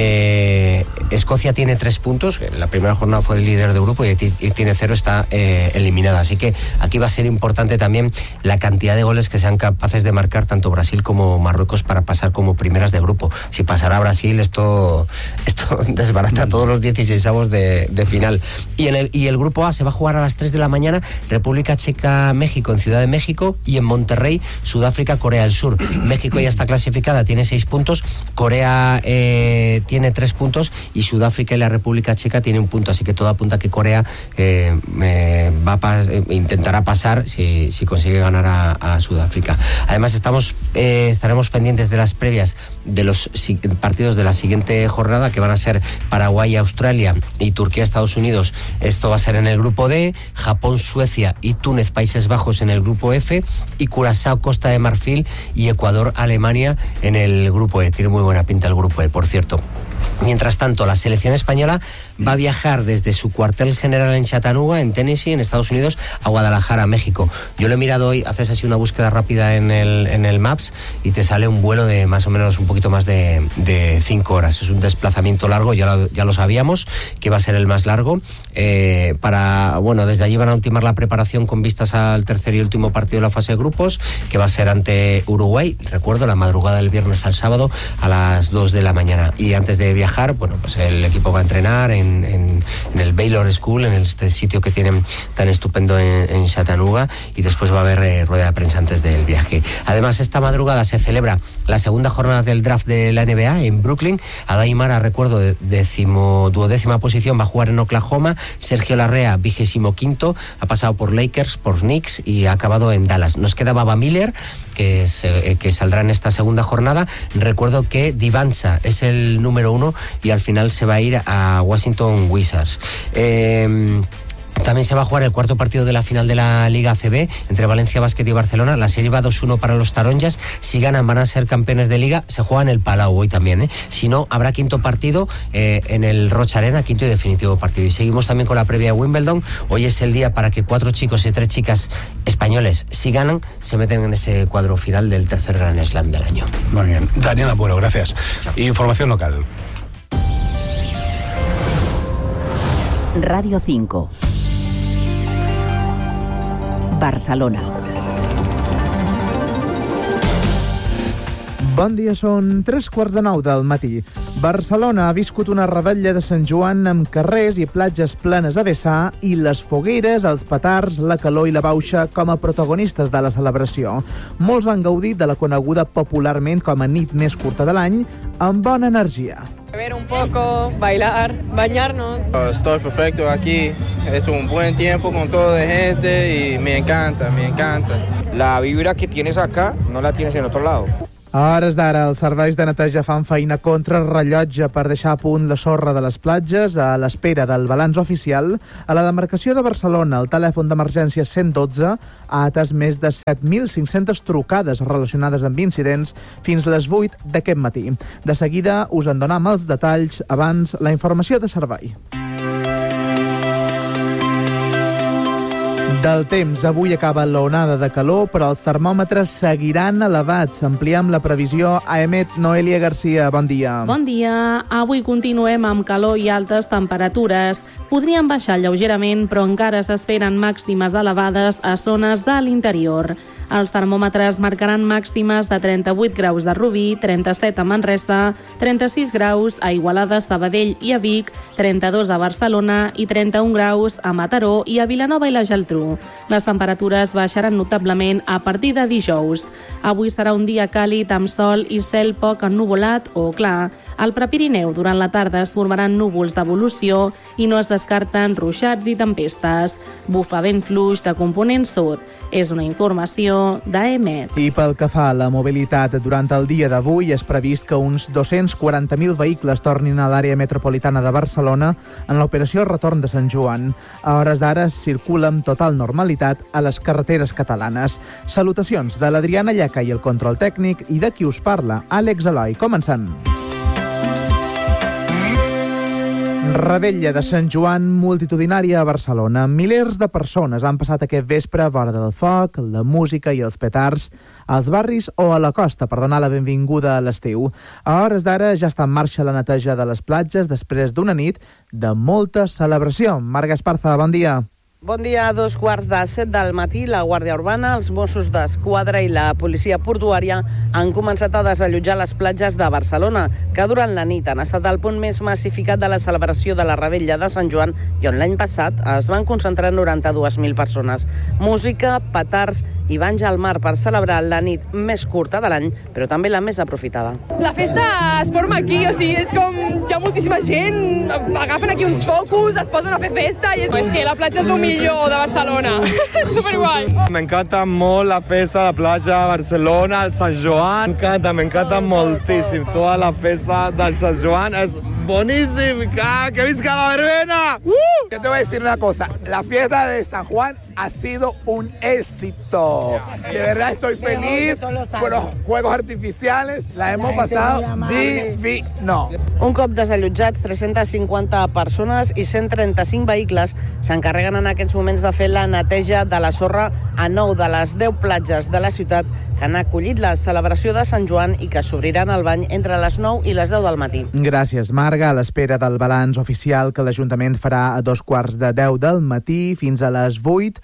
Eh, Escocia tiene tres puntos. La primera jornada fue el líder de grupo y, y tiene cero, está eh, eliminada. Así que aquí va a ser importante también la cantidad de goles que sean capaces de marcar tanto Brasil como Marruecos para pasar como primeras de grupo. Si pasará Brasil, esto, esto desbarata todos los dieciseisavos de, de final. Y, en el, y el grupo A se va a jugar a las tres de la mañana. República Checa-México en Ciudad de México y en Monterrey, Sudáfrica-Corea del Sur. México ya está clasificada, tiene seis puntos, Corea eh, tiene tres puntos y Sudáfrica y la República Checa tienen un punto, así que todo apunta a que Corea eh, eh, va a pas- eh, intentará pasar si, si consigue ganar a, a Sudáfrica. Además estamos eh, estaremos pendientes de las previas de los si- partidos de la siguiente jornada, que van a ser Paraguay-Australia y Turquía-Estados Unidos. Esto va a ser en el grupo D, Japón-Suecia y Túnez-Países Bajos en el grupo F y Curazao-Costa de Marfil y Ecuador-Alemania en el grupo E. Tiene muy buena pinta el grupo E, por cierto. Mientras tanto, la selección española va a viajar desde su cuartel general en Chattanooga, en Tennessee, en Estados Unidos, a Guadalajara, México. Yo lo he mirado hoy, haces así una búsqueda rápida en el, en el Maps y te sale un vuelo de más o menos un poquito más de, de cinco horas. Es un desplazamiento largo, ya lo, ya lo sabíamos, que va a ser el más largo. Eh, para, bueno, desde allí van a ultimar la preparación con vistas al tercer y último partido de la fase de grupos, que va a ser ante Uruguay, recuerdo, la madrugada del viernes al sábado a las dos de la mañana. Y antes de viajar, bueno, pues el equipo va a entrenar en en, en, en el Baylor School, en este sitio que tienen tan estupendo en, en Chattanooga, y después va a haber eh, rueda de prensa antes del viaje. Además, esta madrugada se celebra la segunda jornada del draft de la N B A en Brooklyn. Adai Mara, recuerdo, de décimo, duodécima posición, va a jugar en Oklahoma. Sergio Larrea, vigésimo quinto, ha pasado por Lakers, por Knicks y ha acabado en Dallas. Nos queda Baba Miller, que, se, que saldrá en esta segunda jornada. Recuerdo que Divansa es el número uno y al final se va a ir a Washington Wizards. Eh, También se va a jugar el cuarto partido de la final de la Liga A C B entre Valencia Basket y Barcelona. La serie va dos uno para los taronjas. Si ganan van a ser campeones de Liga. Se juega en el Palau hoy también, ¿eh? Si no, habrá quinto partido eh, en el Rocha Arena, quinto y definitivo partido. Y seguimos también con la previa de Wimbledon. Hoy es el día para que cuatro chicos y tres chicas españoles, si ganan, se meten en ese cuadro final del tercer Grand Slam del año. Muy bien. Daniela Bueno, gracias. Chao. Información local. Radio cinco. Barcelona. Bon dia, són tres quarts de nou del matí. Barcelona ha viscut una revetlla de Sant Joan amb carrers i platges plenes a vessar i les fogueres, els petards, la calor i la bauxa com a protagonistes de la celebració. Molts han gaudit de la coneguda popularment com a nit més curta de l'any, amb bona energia. Beber un poco, bailar, bañarnos. Estoy perfecto aquí, es un buen tiempo con toda la gente y me encanta, me encanta. La vibra que tienes acá no la tienes en otro lado. A hores d'ara, els serveis de neteja fan feina contra rellotge per deixar a punt la sorra de les platges a l'espera del balanç oficial. A la demarcació de Barcelona, el telèfon d'emergència cent dotze ha atès més de set mil cinc-centes trucades relacionades amb incidents fins les vuit d'aquest matí. De seguida us en donam els detalls, abans la informació de servei. Del temps, avui acaba l'onada de calor, però els termòmetres seguiran elevats. Ampliem la previsió a Emet. Noelia Garcia, bon dia. Bon dia. Avui continuem amb calor i altes temperatures. Podrien baixar lleugerament, però encara s'esperen màximes elevades a zones de l'interior. Els termòmetres marcaran màximes de trenta-vuit graus a Rubí, trenta-set a Manresa, trenta-sis graus a Igualada, Sabadell i a Vic, trenta-dos a Barcelona i trenta-un graus a Mataró i a Vilanova i la Geltrú. Les temperatures baixaran notablement a partir de dijous. Avui serà un dia càlid amb sol i cel poc ennuvolat o clar. Al Prepirineu, durant la tarda, es formaran núvols d'evolució i no es descarten ruixats i tempestes. Bufa vent fluix de component sud. És una informació d'Emet. I pel que fa a la mobilitat, durant el dia d'avui és previst que uns dos-cents quaranta mil vehicles tornin a l'àrea metropolitana de Barcelona en l'operació Retorn de Sant Joan. A hores d'ara es circula amb total normalitat a les carreteres catalanes. Salutacions de l'Adriana Lleca i el control tècnic, i de qui us parla, Àlex Eloi. Comencem. Revetlla de Sant Joan multitudinària a Barcelona. Milers de persones han passat aquest vespre a vora del foc, la música i els petards als barris o a la costa per donar la benvinguda a l'estiu. A hores d'ara ja està en marxa la neteja de les platges després d'una nit de molta celebració. Marga Esparza, bon dia. Bon dia. A dos quarts de set del matí, la Guàrdia Urbana, els Mossos d'Esquadra i la policia portuària han començat a desallotjar les platges de Barcelona, que durant la nit han estat el punt més massificat de la celebració de la Revetlla de Sant Joan i on l'any passat es van concentrar noranta-dues mil persones. Música, petards i banys al mar per celebrar la nit més curta de l'any, però també la més aprofitada. La festa es forma aquí, o sigui, és com hi ha moltíssima gent, agafen aquí uns focus, es posen a fer festa i és, és que la platja és el millor de Barcelona. És superguai. M'encanta molt la festa de platja de Barcelona, el Sant Joan. M'encanta, m'encanta moltíssim. Tota la festa del Sant Joan és boníssim. ¡Ah, que visca la verbena! ¡Uh! Yo te voy a decir una cosa, la fiesta de San Juan ha sido un éxito. De verdad estoy feliz por los juegos artificiales. La hemos pasado divino. Un cop desallotjats, tres-centes cinquanta persones i cent trenta-cinc vehicles s'encarreguen en aquests moments de fer la neteja de la sorra a nou de les deu platges de la ciutat que han acollit la celebració de Sant Joan i que s'obriran al bany entre les nou i les deu del matí. Gràcies, Marga. A l'espera del balanç oficial que l'Ajuntament farà a dos quarts de deu del matí fins a les vuit,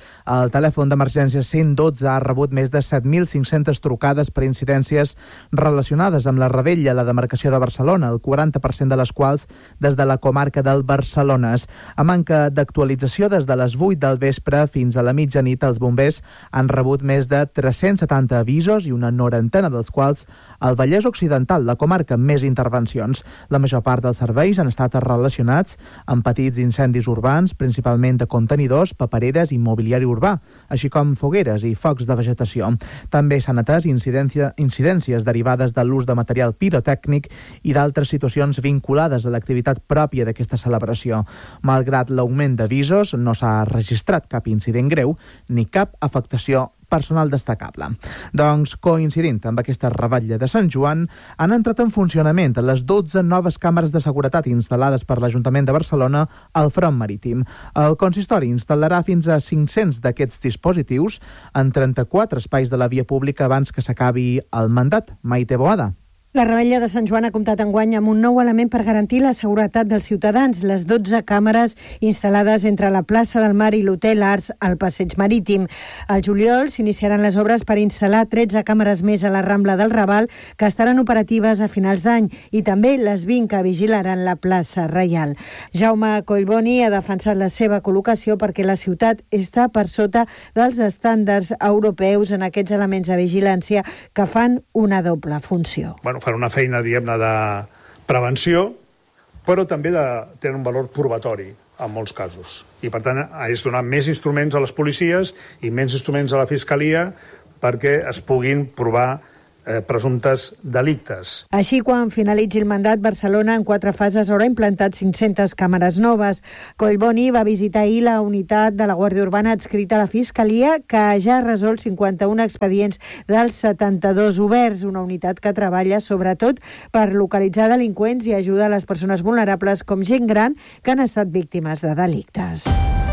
El telèfon d'emergència cent dotze ha rebut més de set mil cinc-centes trucades per incidències relacionades amb la Rebella, la demarcació de Barcelona, el quaranta per cent de les quals des de la comarca del Barcelones. A manca d'actualització, des de les vuit del vespre fins a la mitjanit, els bombers han rebut més de tres-cents setanta avisos i una norantena dels quals al Vallès Occidental, la comarca amb més intervencions. La major part dels serveis han estat relacionats amb petits incendis urbans, principalment de contenidors, papereres i mobiliari urbà, així com fogueres i focs de vegetació. També s'han atès incidència, incidències derivades de l'ús de material pirotècnic i d'altres situacions vinculades a l'activitat pròpia d'aquesta celebració. Malgrat l'augment d'avisos, no s'ha registrat cap incident greu ni cap afectació personal destacable. Doncs, coincidint amb aquesta revetlla de Sant Joan, han entrat en funcionament les dotze noves càmeres de seguretat instal·lades per l'Ajuntament de Barcelona al front marítim. El consistori instal·larà fins a cinc-cents d'aquests dispositius en trenta-quatre espais de la via pública abans que s'acabi el mandat. Maite Boada. La Rebella de Sant Joan ha comptat enguany amb un nou element per garantir la seguretat dels ciutadans, les dotze càmeres instal·lades entre la plaça del Mar i l'Hotel Arts al Passeig Marítim. Al juliol s'iniciaran les obres per instal·lar tretze càmeres més a la Rambla del Raval, que estaran operatives a finals d'any, i també les vint que vigilaran la plaça Reial. Jaume Collboni ha defensat la seva col·locació perquè la ciutat està per sota dels estàndards europeus en aquests elements de vigilància que fan una doble funció. Bueno, fan una feina, diguem-ne, de prevenció, però també de, tenen un valor probatori en molts casos. I, per tant, és donar més instruments a les policies i menys instruments a la Fiscalia perquè es puguin provar eh, presumptes delictes. Així, quan finalitzi el mandat, Barcelona en quatre fases haurà implantat cinc-centes càmeres noves. Collboni va visitar ahir la unitat de la Guàrdia Urbana adscrita a la Fiscalia, que ja ha resolt cinquanta-un expedients dels setanta-dos oberts, una unitat que treballa sobretot per localitzar delinqüents i ajudar a les persones vulnerables com gent gran que han estat víctimes de delictes.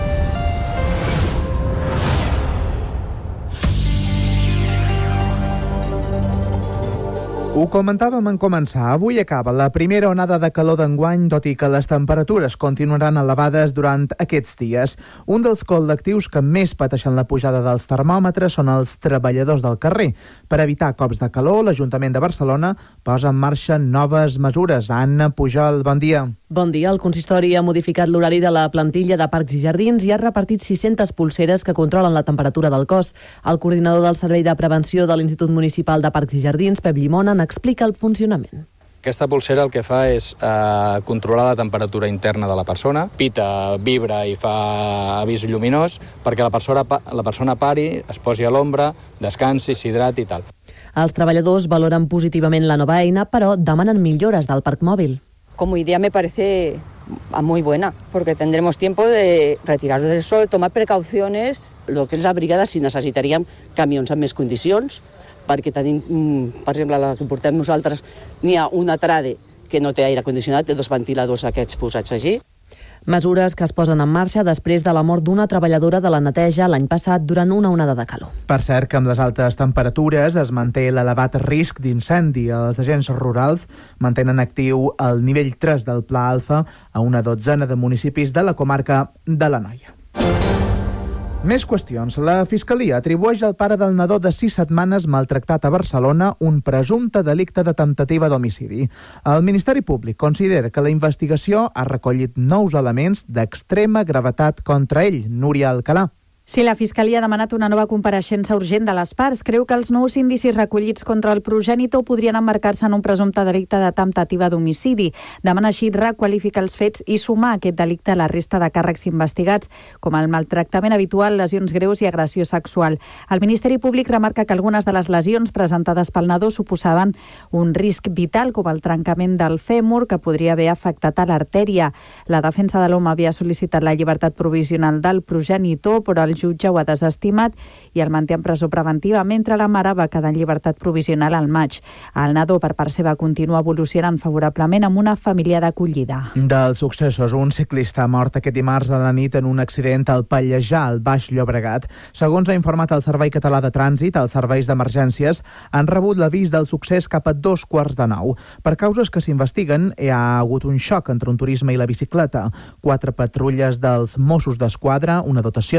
Ho comentàvem en començar. Avui acaba la primera onada de calor d'enguany, tot i que les temperatures continuaran elevades durant aquests dies. Un dels col·lectius que més pateixen la pujada dels termòmetres són els treballadors del carrer. Per evitar cops de calor, l'Ajuntament de Barcelona posa en marxa noves mesures. Anna Pujol, bon dia. Bon dia. El consistori ha modificat l'horari de la plantilla de parcs i jardins i ha repartit sis-centes pulseres que controlen la temperatura del cos. El coordinador del Servei de Prevenció de l'Institut Municipal de Parcs i Jardins, Pep Llimona, explica el funcionament. Aquesta pulsera el que fa és eh, controlar la temperatura interna de la persona, pita, vibra i fa avís lluminós perquè la persona, la persona pari, es posi a l'ombra, descansi, s'hidrati i tal. Els treballadors valoren positivament la nova eina, però demanen millores del parc mòbil. Como idea me parece muy buena, porque tendremos tiempo de retirarnos del sol, tomar precauciones. Lo que és la brigada, si necessitaríem camions amb més condicions, perquè tenim, per exemple, la que portem nosaltres, n'hi ha una trade que no té aire condicionat, té dos ventiladors aquests posats allí. Mesures que es posen en marxa després de la mort d'una treballadora de la neteja l'any passat durant una onada de calor. Per cert, que amb les altes temperatures es manté l'elevat risc d'incendi. Els agents rurals mantenen actiu el nivell tres del Pla Alfa a una dotzena de municipis de la comarca de l'Anoia. Més qüestions. La Fiscalia atribueix al pare del nadó de sis setmanes maltractat a Barcelona un presumpte delicte de temptativa d'homicidi. El Ministeri Públic considera que la investigació ha recollit nous elements d'extrema gravetat contra ell. Núria Alcalà. Si la Fiscalia ha demanat una nova compareixença urgent de les parts, creu que els nous indicis recollits contra el progenitor podrien emmarcar-se en un presumpte delicte de temptativa d'homicidi. Demana així requalificar els fets i sumar aquest delicte a la resta de càrrecs investigats, com el maltractament habitual, lesions greus i agressió sexual. El Ministeri Públic remarca que algunes de les lesions presentades pel nadó suposaven un risc vital, com el trencament del fèmur, que podria haver afectat a l'artèria. La defensa de l'home havia sol·licitat la llibertat provisional del progenitor, però el jutge ho ha desestimat i el manté en presó preventiva, mentre la mare va quedar en llibertat provisional al maig. El nadó, per part seva, continua evolucionant favorablement amb una família d'acollida. Dels successos, un ciclista ha mort aquest dimarts a la nit en un accident al Pallejà, al Baix Llobregat. Segons ha informat el Servei Català de Trànsit, els serveis d'emergències han rebut l'avís del succés cap a dos quarts de nou. Per causes que s'investiguen, hi ha hagut un xoc entre un turisme i la bicicleta. Quatre patrulles dels Mossos d'Esquadra, una dotació dels bombers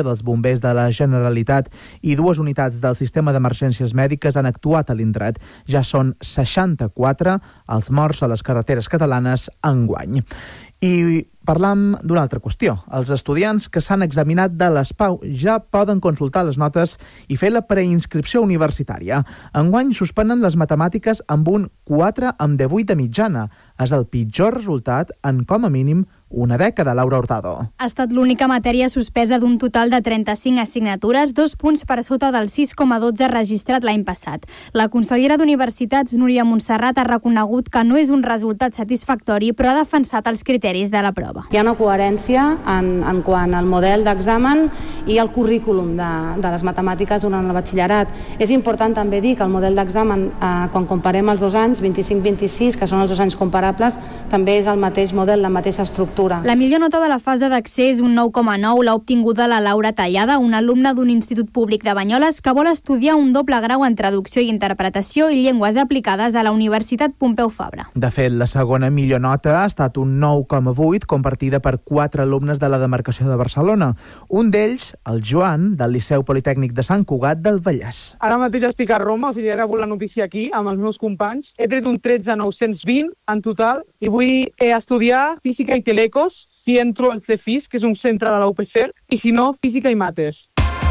bombers de la Generalitat i dues unitats del sistema d'emergències mèdiques han actuat a l'indret. Ja són seixanta-quatre els morts a les carreteres catalanes enguany. I parlam d'una altra qüestió. Els estudiants que s'han examinat de l'S P A U ja poden consultar les notes i fer la preinscripció universitària. Enguany suspenen les matemàtiques amb un quatre amb divuit de mitjana. És el pitjor resultat en, com a mínim, una dècada, Laura Hurtado. Ha estat l'única matèria suspesa d'un total de trenta-cinc assignatures, dos punts per sota del sis coma dotze registrat l'any passat. La consellera d'Universitats, Núria Montserrat, ha reconegut que no és un resultat satisfactori, però ha defensat els criteris de la prova. Hi ha una coherència en, en quant al model d'examen i el currículum de, de les matemàtiques durant el batxillerat. És important també dir que el model d'examen, eh, quan comparem els dos anys, vint-i-cinc vint-i-sis, que són els dos anys comparables, també és el mateix model, la mateixa estructura. La millor nota de la fase d'accés, un nou coma nou, l'ha obtinguda la Laura Tallada, una alumna d'un institut públic de Banyoles que vol estudiar un doble grau en traducció i interpretació i llengües aplicades a la Universitat Pompeu Fabra. De fet, la segona millor nota ha estat un nou coma vuit, compartida per quatre alumnes de la demarcació de Barcelona. Un d'ells, el Joan, del Liceu Politècnic de Sant Cugat del Vallès. Ara mateix estic a Roma, o sigui, he rebut la notícia aquí amb els meus companys. He tret un tretze coma nou-cents vint en total i vull estudiar física i telecos si entro al C F I S, que és un centre de la U P C, i si no, física i mates.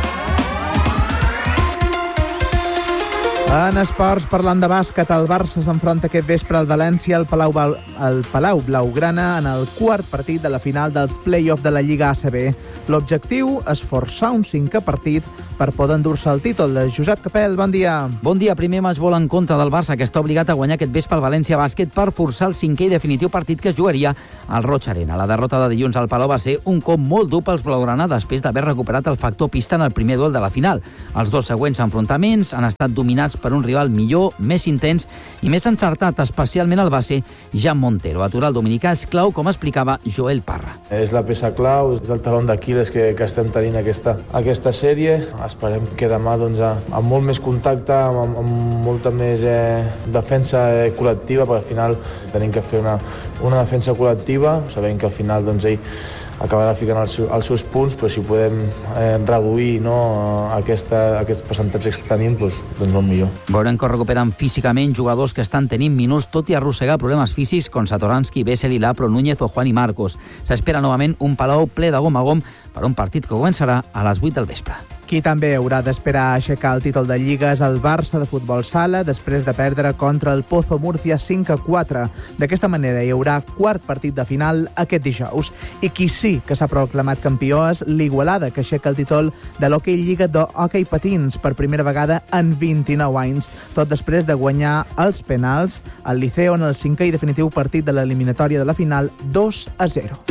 En esports, parlant de bàsquet, el Barça s'enfronta aquest vespre al València al Palau, al Palau Blaugrana en el quart partit de la final dels play-off de la Lliga A C B. L'objectiu és forçar un cinquè partit per poder endur-se el títol. Josep Capel, bon dia. Bon dia. Primer match vol en contra del Barça, que està obligat a guanyar aquest vespre al València Bàsquet per forçar el cinquè i definitiu partit que es jugaria al Roig Arena. La derrota de dilluns al Palau va ser un cop molt dur pels blaugrana després d'haver recuperat el factor pista en el primer duel de la final. Els dos següents enfrontaments han estat dominats per un rival millor, més intens i més encertat, especialment el base Jan Montero. Aturar el dominicà és clau, com explicava Joel Parra. És la peça clau, és el taló d'Aquil·les que, que estem tenint aquesta, aquesta sèrie. Esperem que demà doncs, amb molt més contacte, amb, amb molta més eh, defensa eh, col·lectiva, perquè al final tenim que fer una, una defensa col·lectiva, sabem que al final doncs, ell acabarà ficant els, els seus punts, però si podem eh, reduir no, aquesta, aquests percentatges que tenim, doncs, doncs molt millor. Veurem que recuperen físicament jugadors que estan tenint minuts, tot i arrossegar problemes físics com Satoransky, Bessel, Ilapro, Núñez o Juan i Marcos. S'espera novament un Palau ple de gom a gom per un partit que començarà a les vuit del vespre. Qui també haurà d'esperar a aixecar el títol de Lliga és el Barça de futbol sala després de perdre contra el Pozo Murcia cinc a quatre. D'aquesta manera hi haurà quart partit de final aquest dijous. I qui sí que s'ha proclamat campió és l'Igualada, que aixeca el títol de l'Hockey Lliga d'Hockey Patins per primera vegada en vint-i-nou anys, tot després de guanyar els penals al Liceo en el cinquè i definitiu partit de l'eliminatòria de la final dos a zero.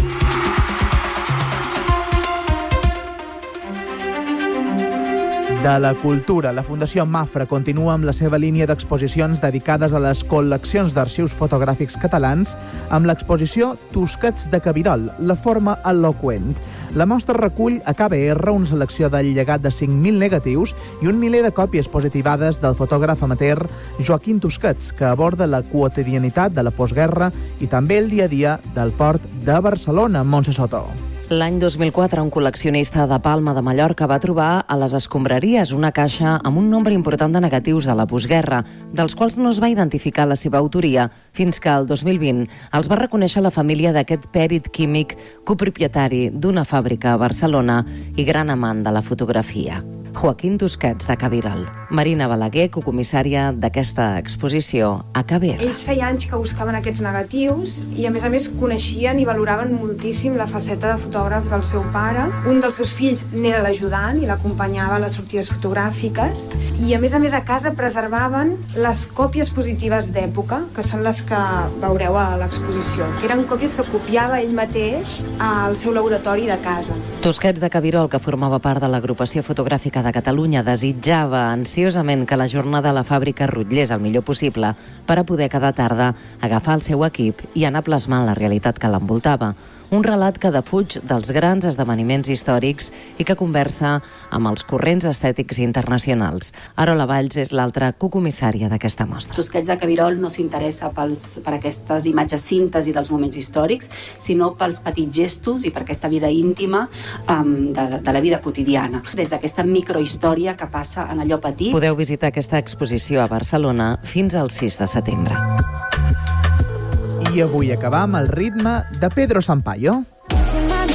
De la cultura, la Fundació Mafra continua amb la seva línia d'exposicions dedicades a les col·leccions d'arxius fotogràfics catalans amb l'exposició Tusquets de Cabirol, la forma eloqüent. La mostra recull a K B R una selecció del llegat de cinc mil negatius i un miler de còpies positivades del fotògraf amateur Joaquim Tusquets, que aborda la quotidianitat de la postguerra i també el dia a dia del port de Barcelona, Montse Soto. L'any dos mil quatre, un col·leccionista de Palma de Mallorca va trobar a les escombraries una caixa amb un nombre important de negatius de la postguerra, dels quals no es va identificar la seva autoria, fins que el dos mil vint els va reconèixer la família d'aquest pèrit químic copropietari d'una fàbrica a Barcelona i gran amant de la fotografia. Joaquim Tusquets de Cabirol. Marina Balaguer, cocomissària d'aquesta exposició a K B R. Ells feia anys que buscaven aquests negatius i a més a més coneixien i valoraven moltíssim la faceta de fotògraf del seu pare. Un dels seus fills n'era l'ajudant i l'acompanyava a les sortides fotogràfiques i a més a més a casa preservaven les còpies positives d'època, que són les que veureu a l'exposició, que eren còpies que copiava ell mateix al seu laboratori de casa. Tusquets de Cabirol, que formava part de l'agrupació fotogràfica de Catalunya, desitjava ansiosament que la jornada a la fàbrica rotllés el millor possible per a poder cada tarda agafar el seu equip i anar plasmant la realitat que l'envoltava. un relat que defuig dels grans esdeveniments històrics i que conversa amb els corrents estètics internacionals. Arola Valls és l'altra cocomissària d'aquesta mostra. Tusquets de Cabirol no s'interessa pels, per aquestes imatges síntesi dels moments històrics, sinó pels petits gestos i per aquesta vida íntima um, de, de la vida quotidiana. Des d'aquesta microhistòria que passa en allò petit. Podeu visitar aquesta exposició a Barcelona fins al sis de setembre. I avui acabam el ritme de Pedro Sampaio.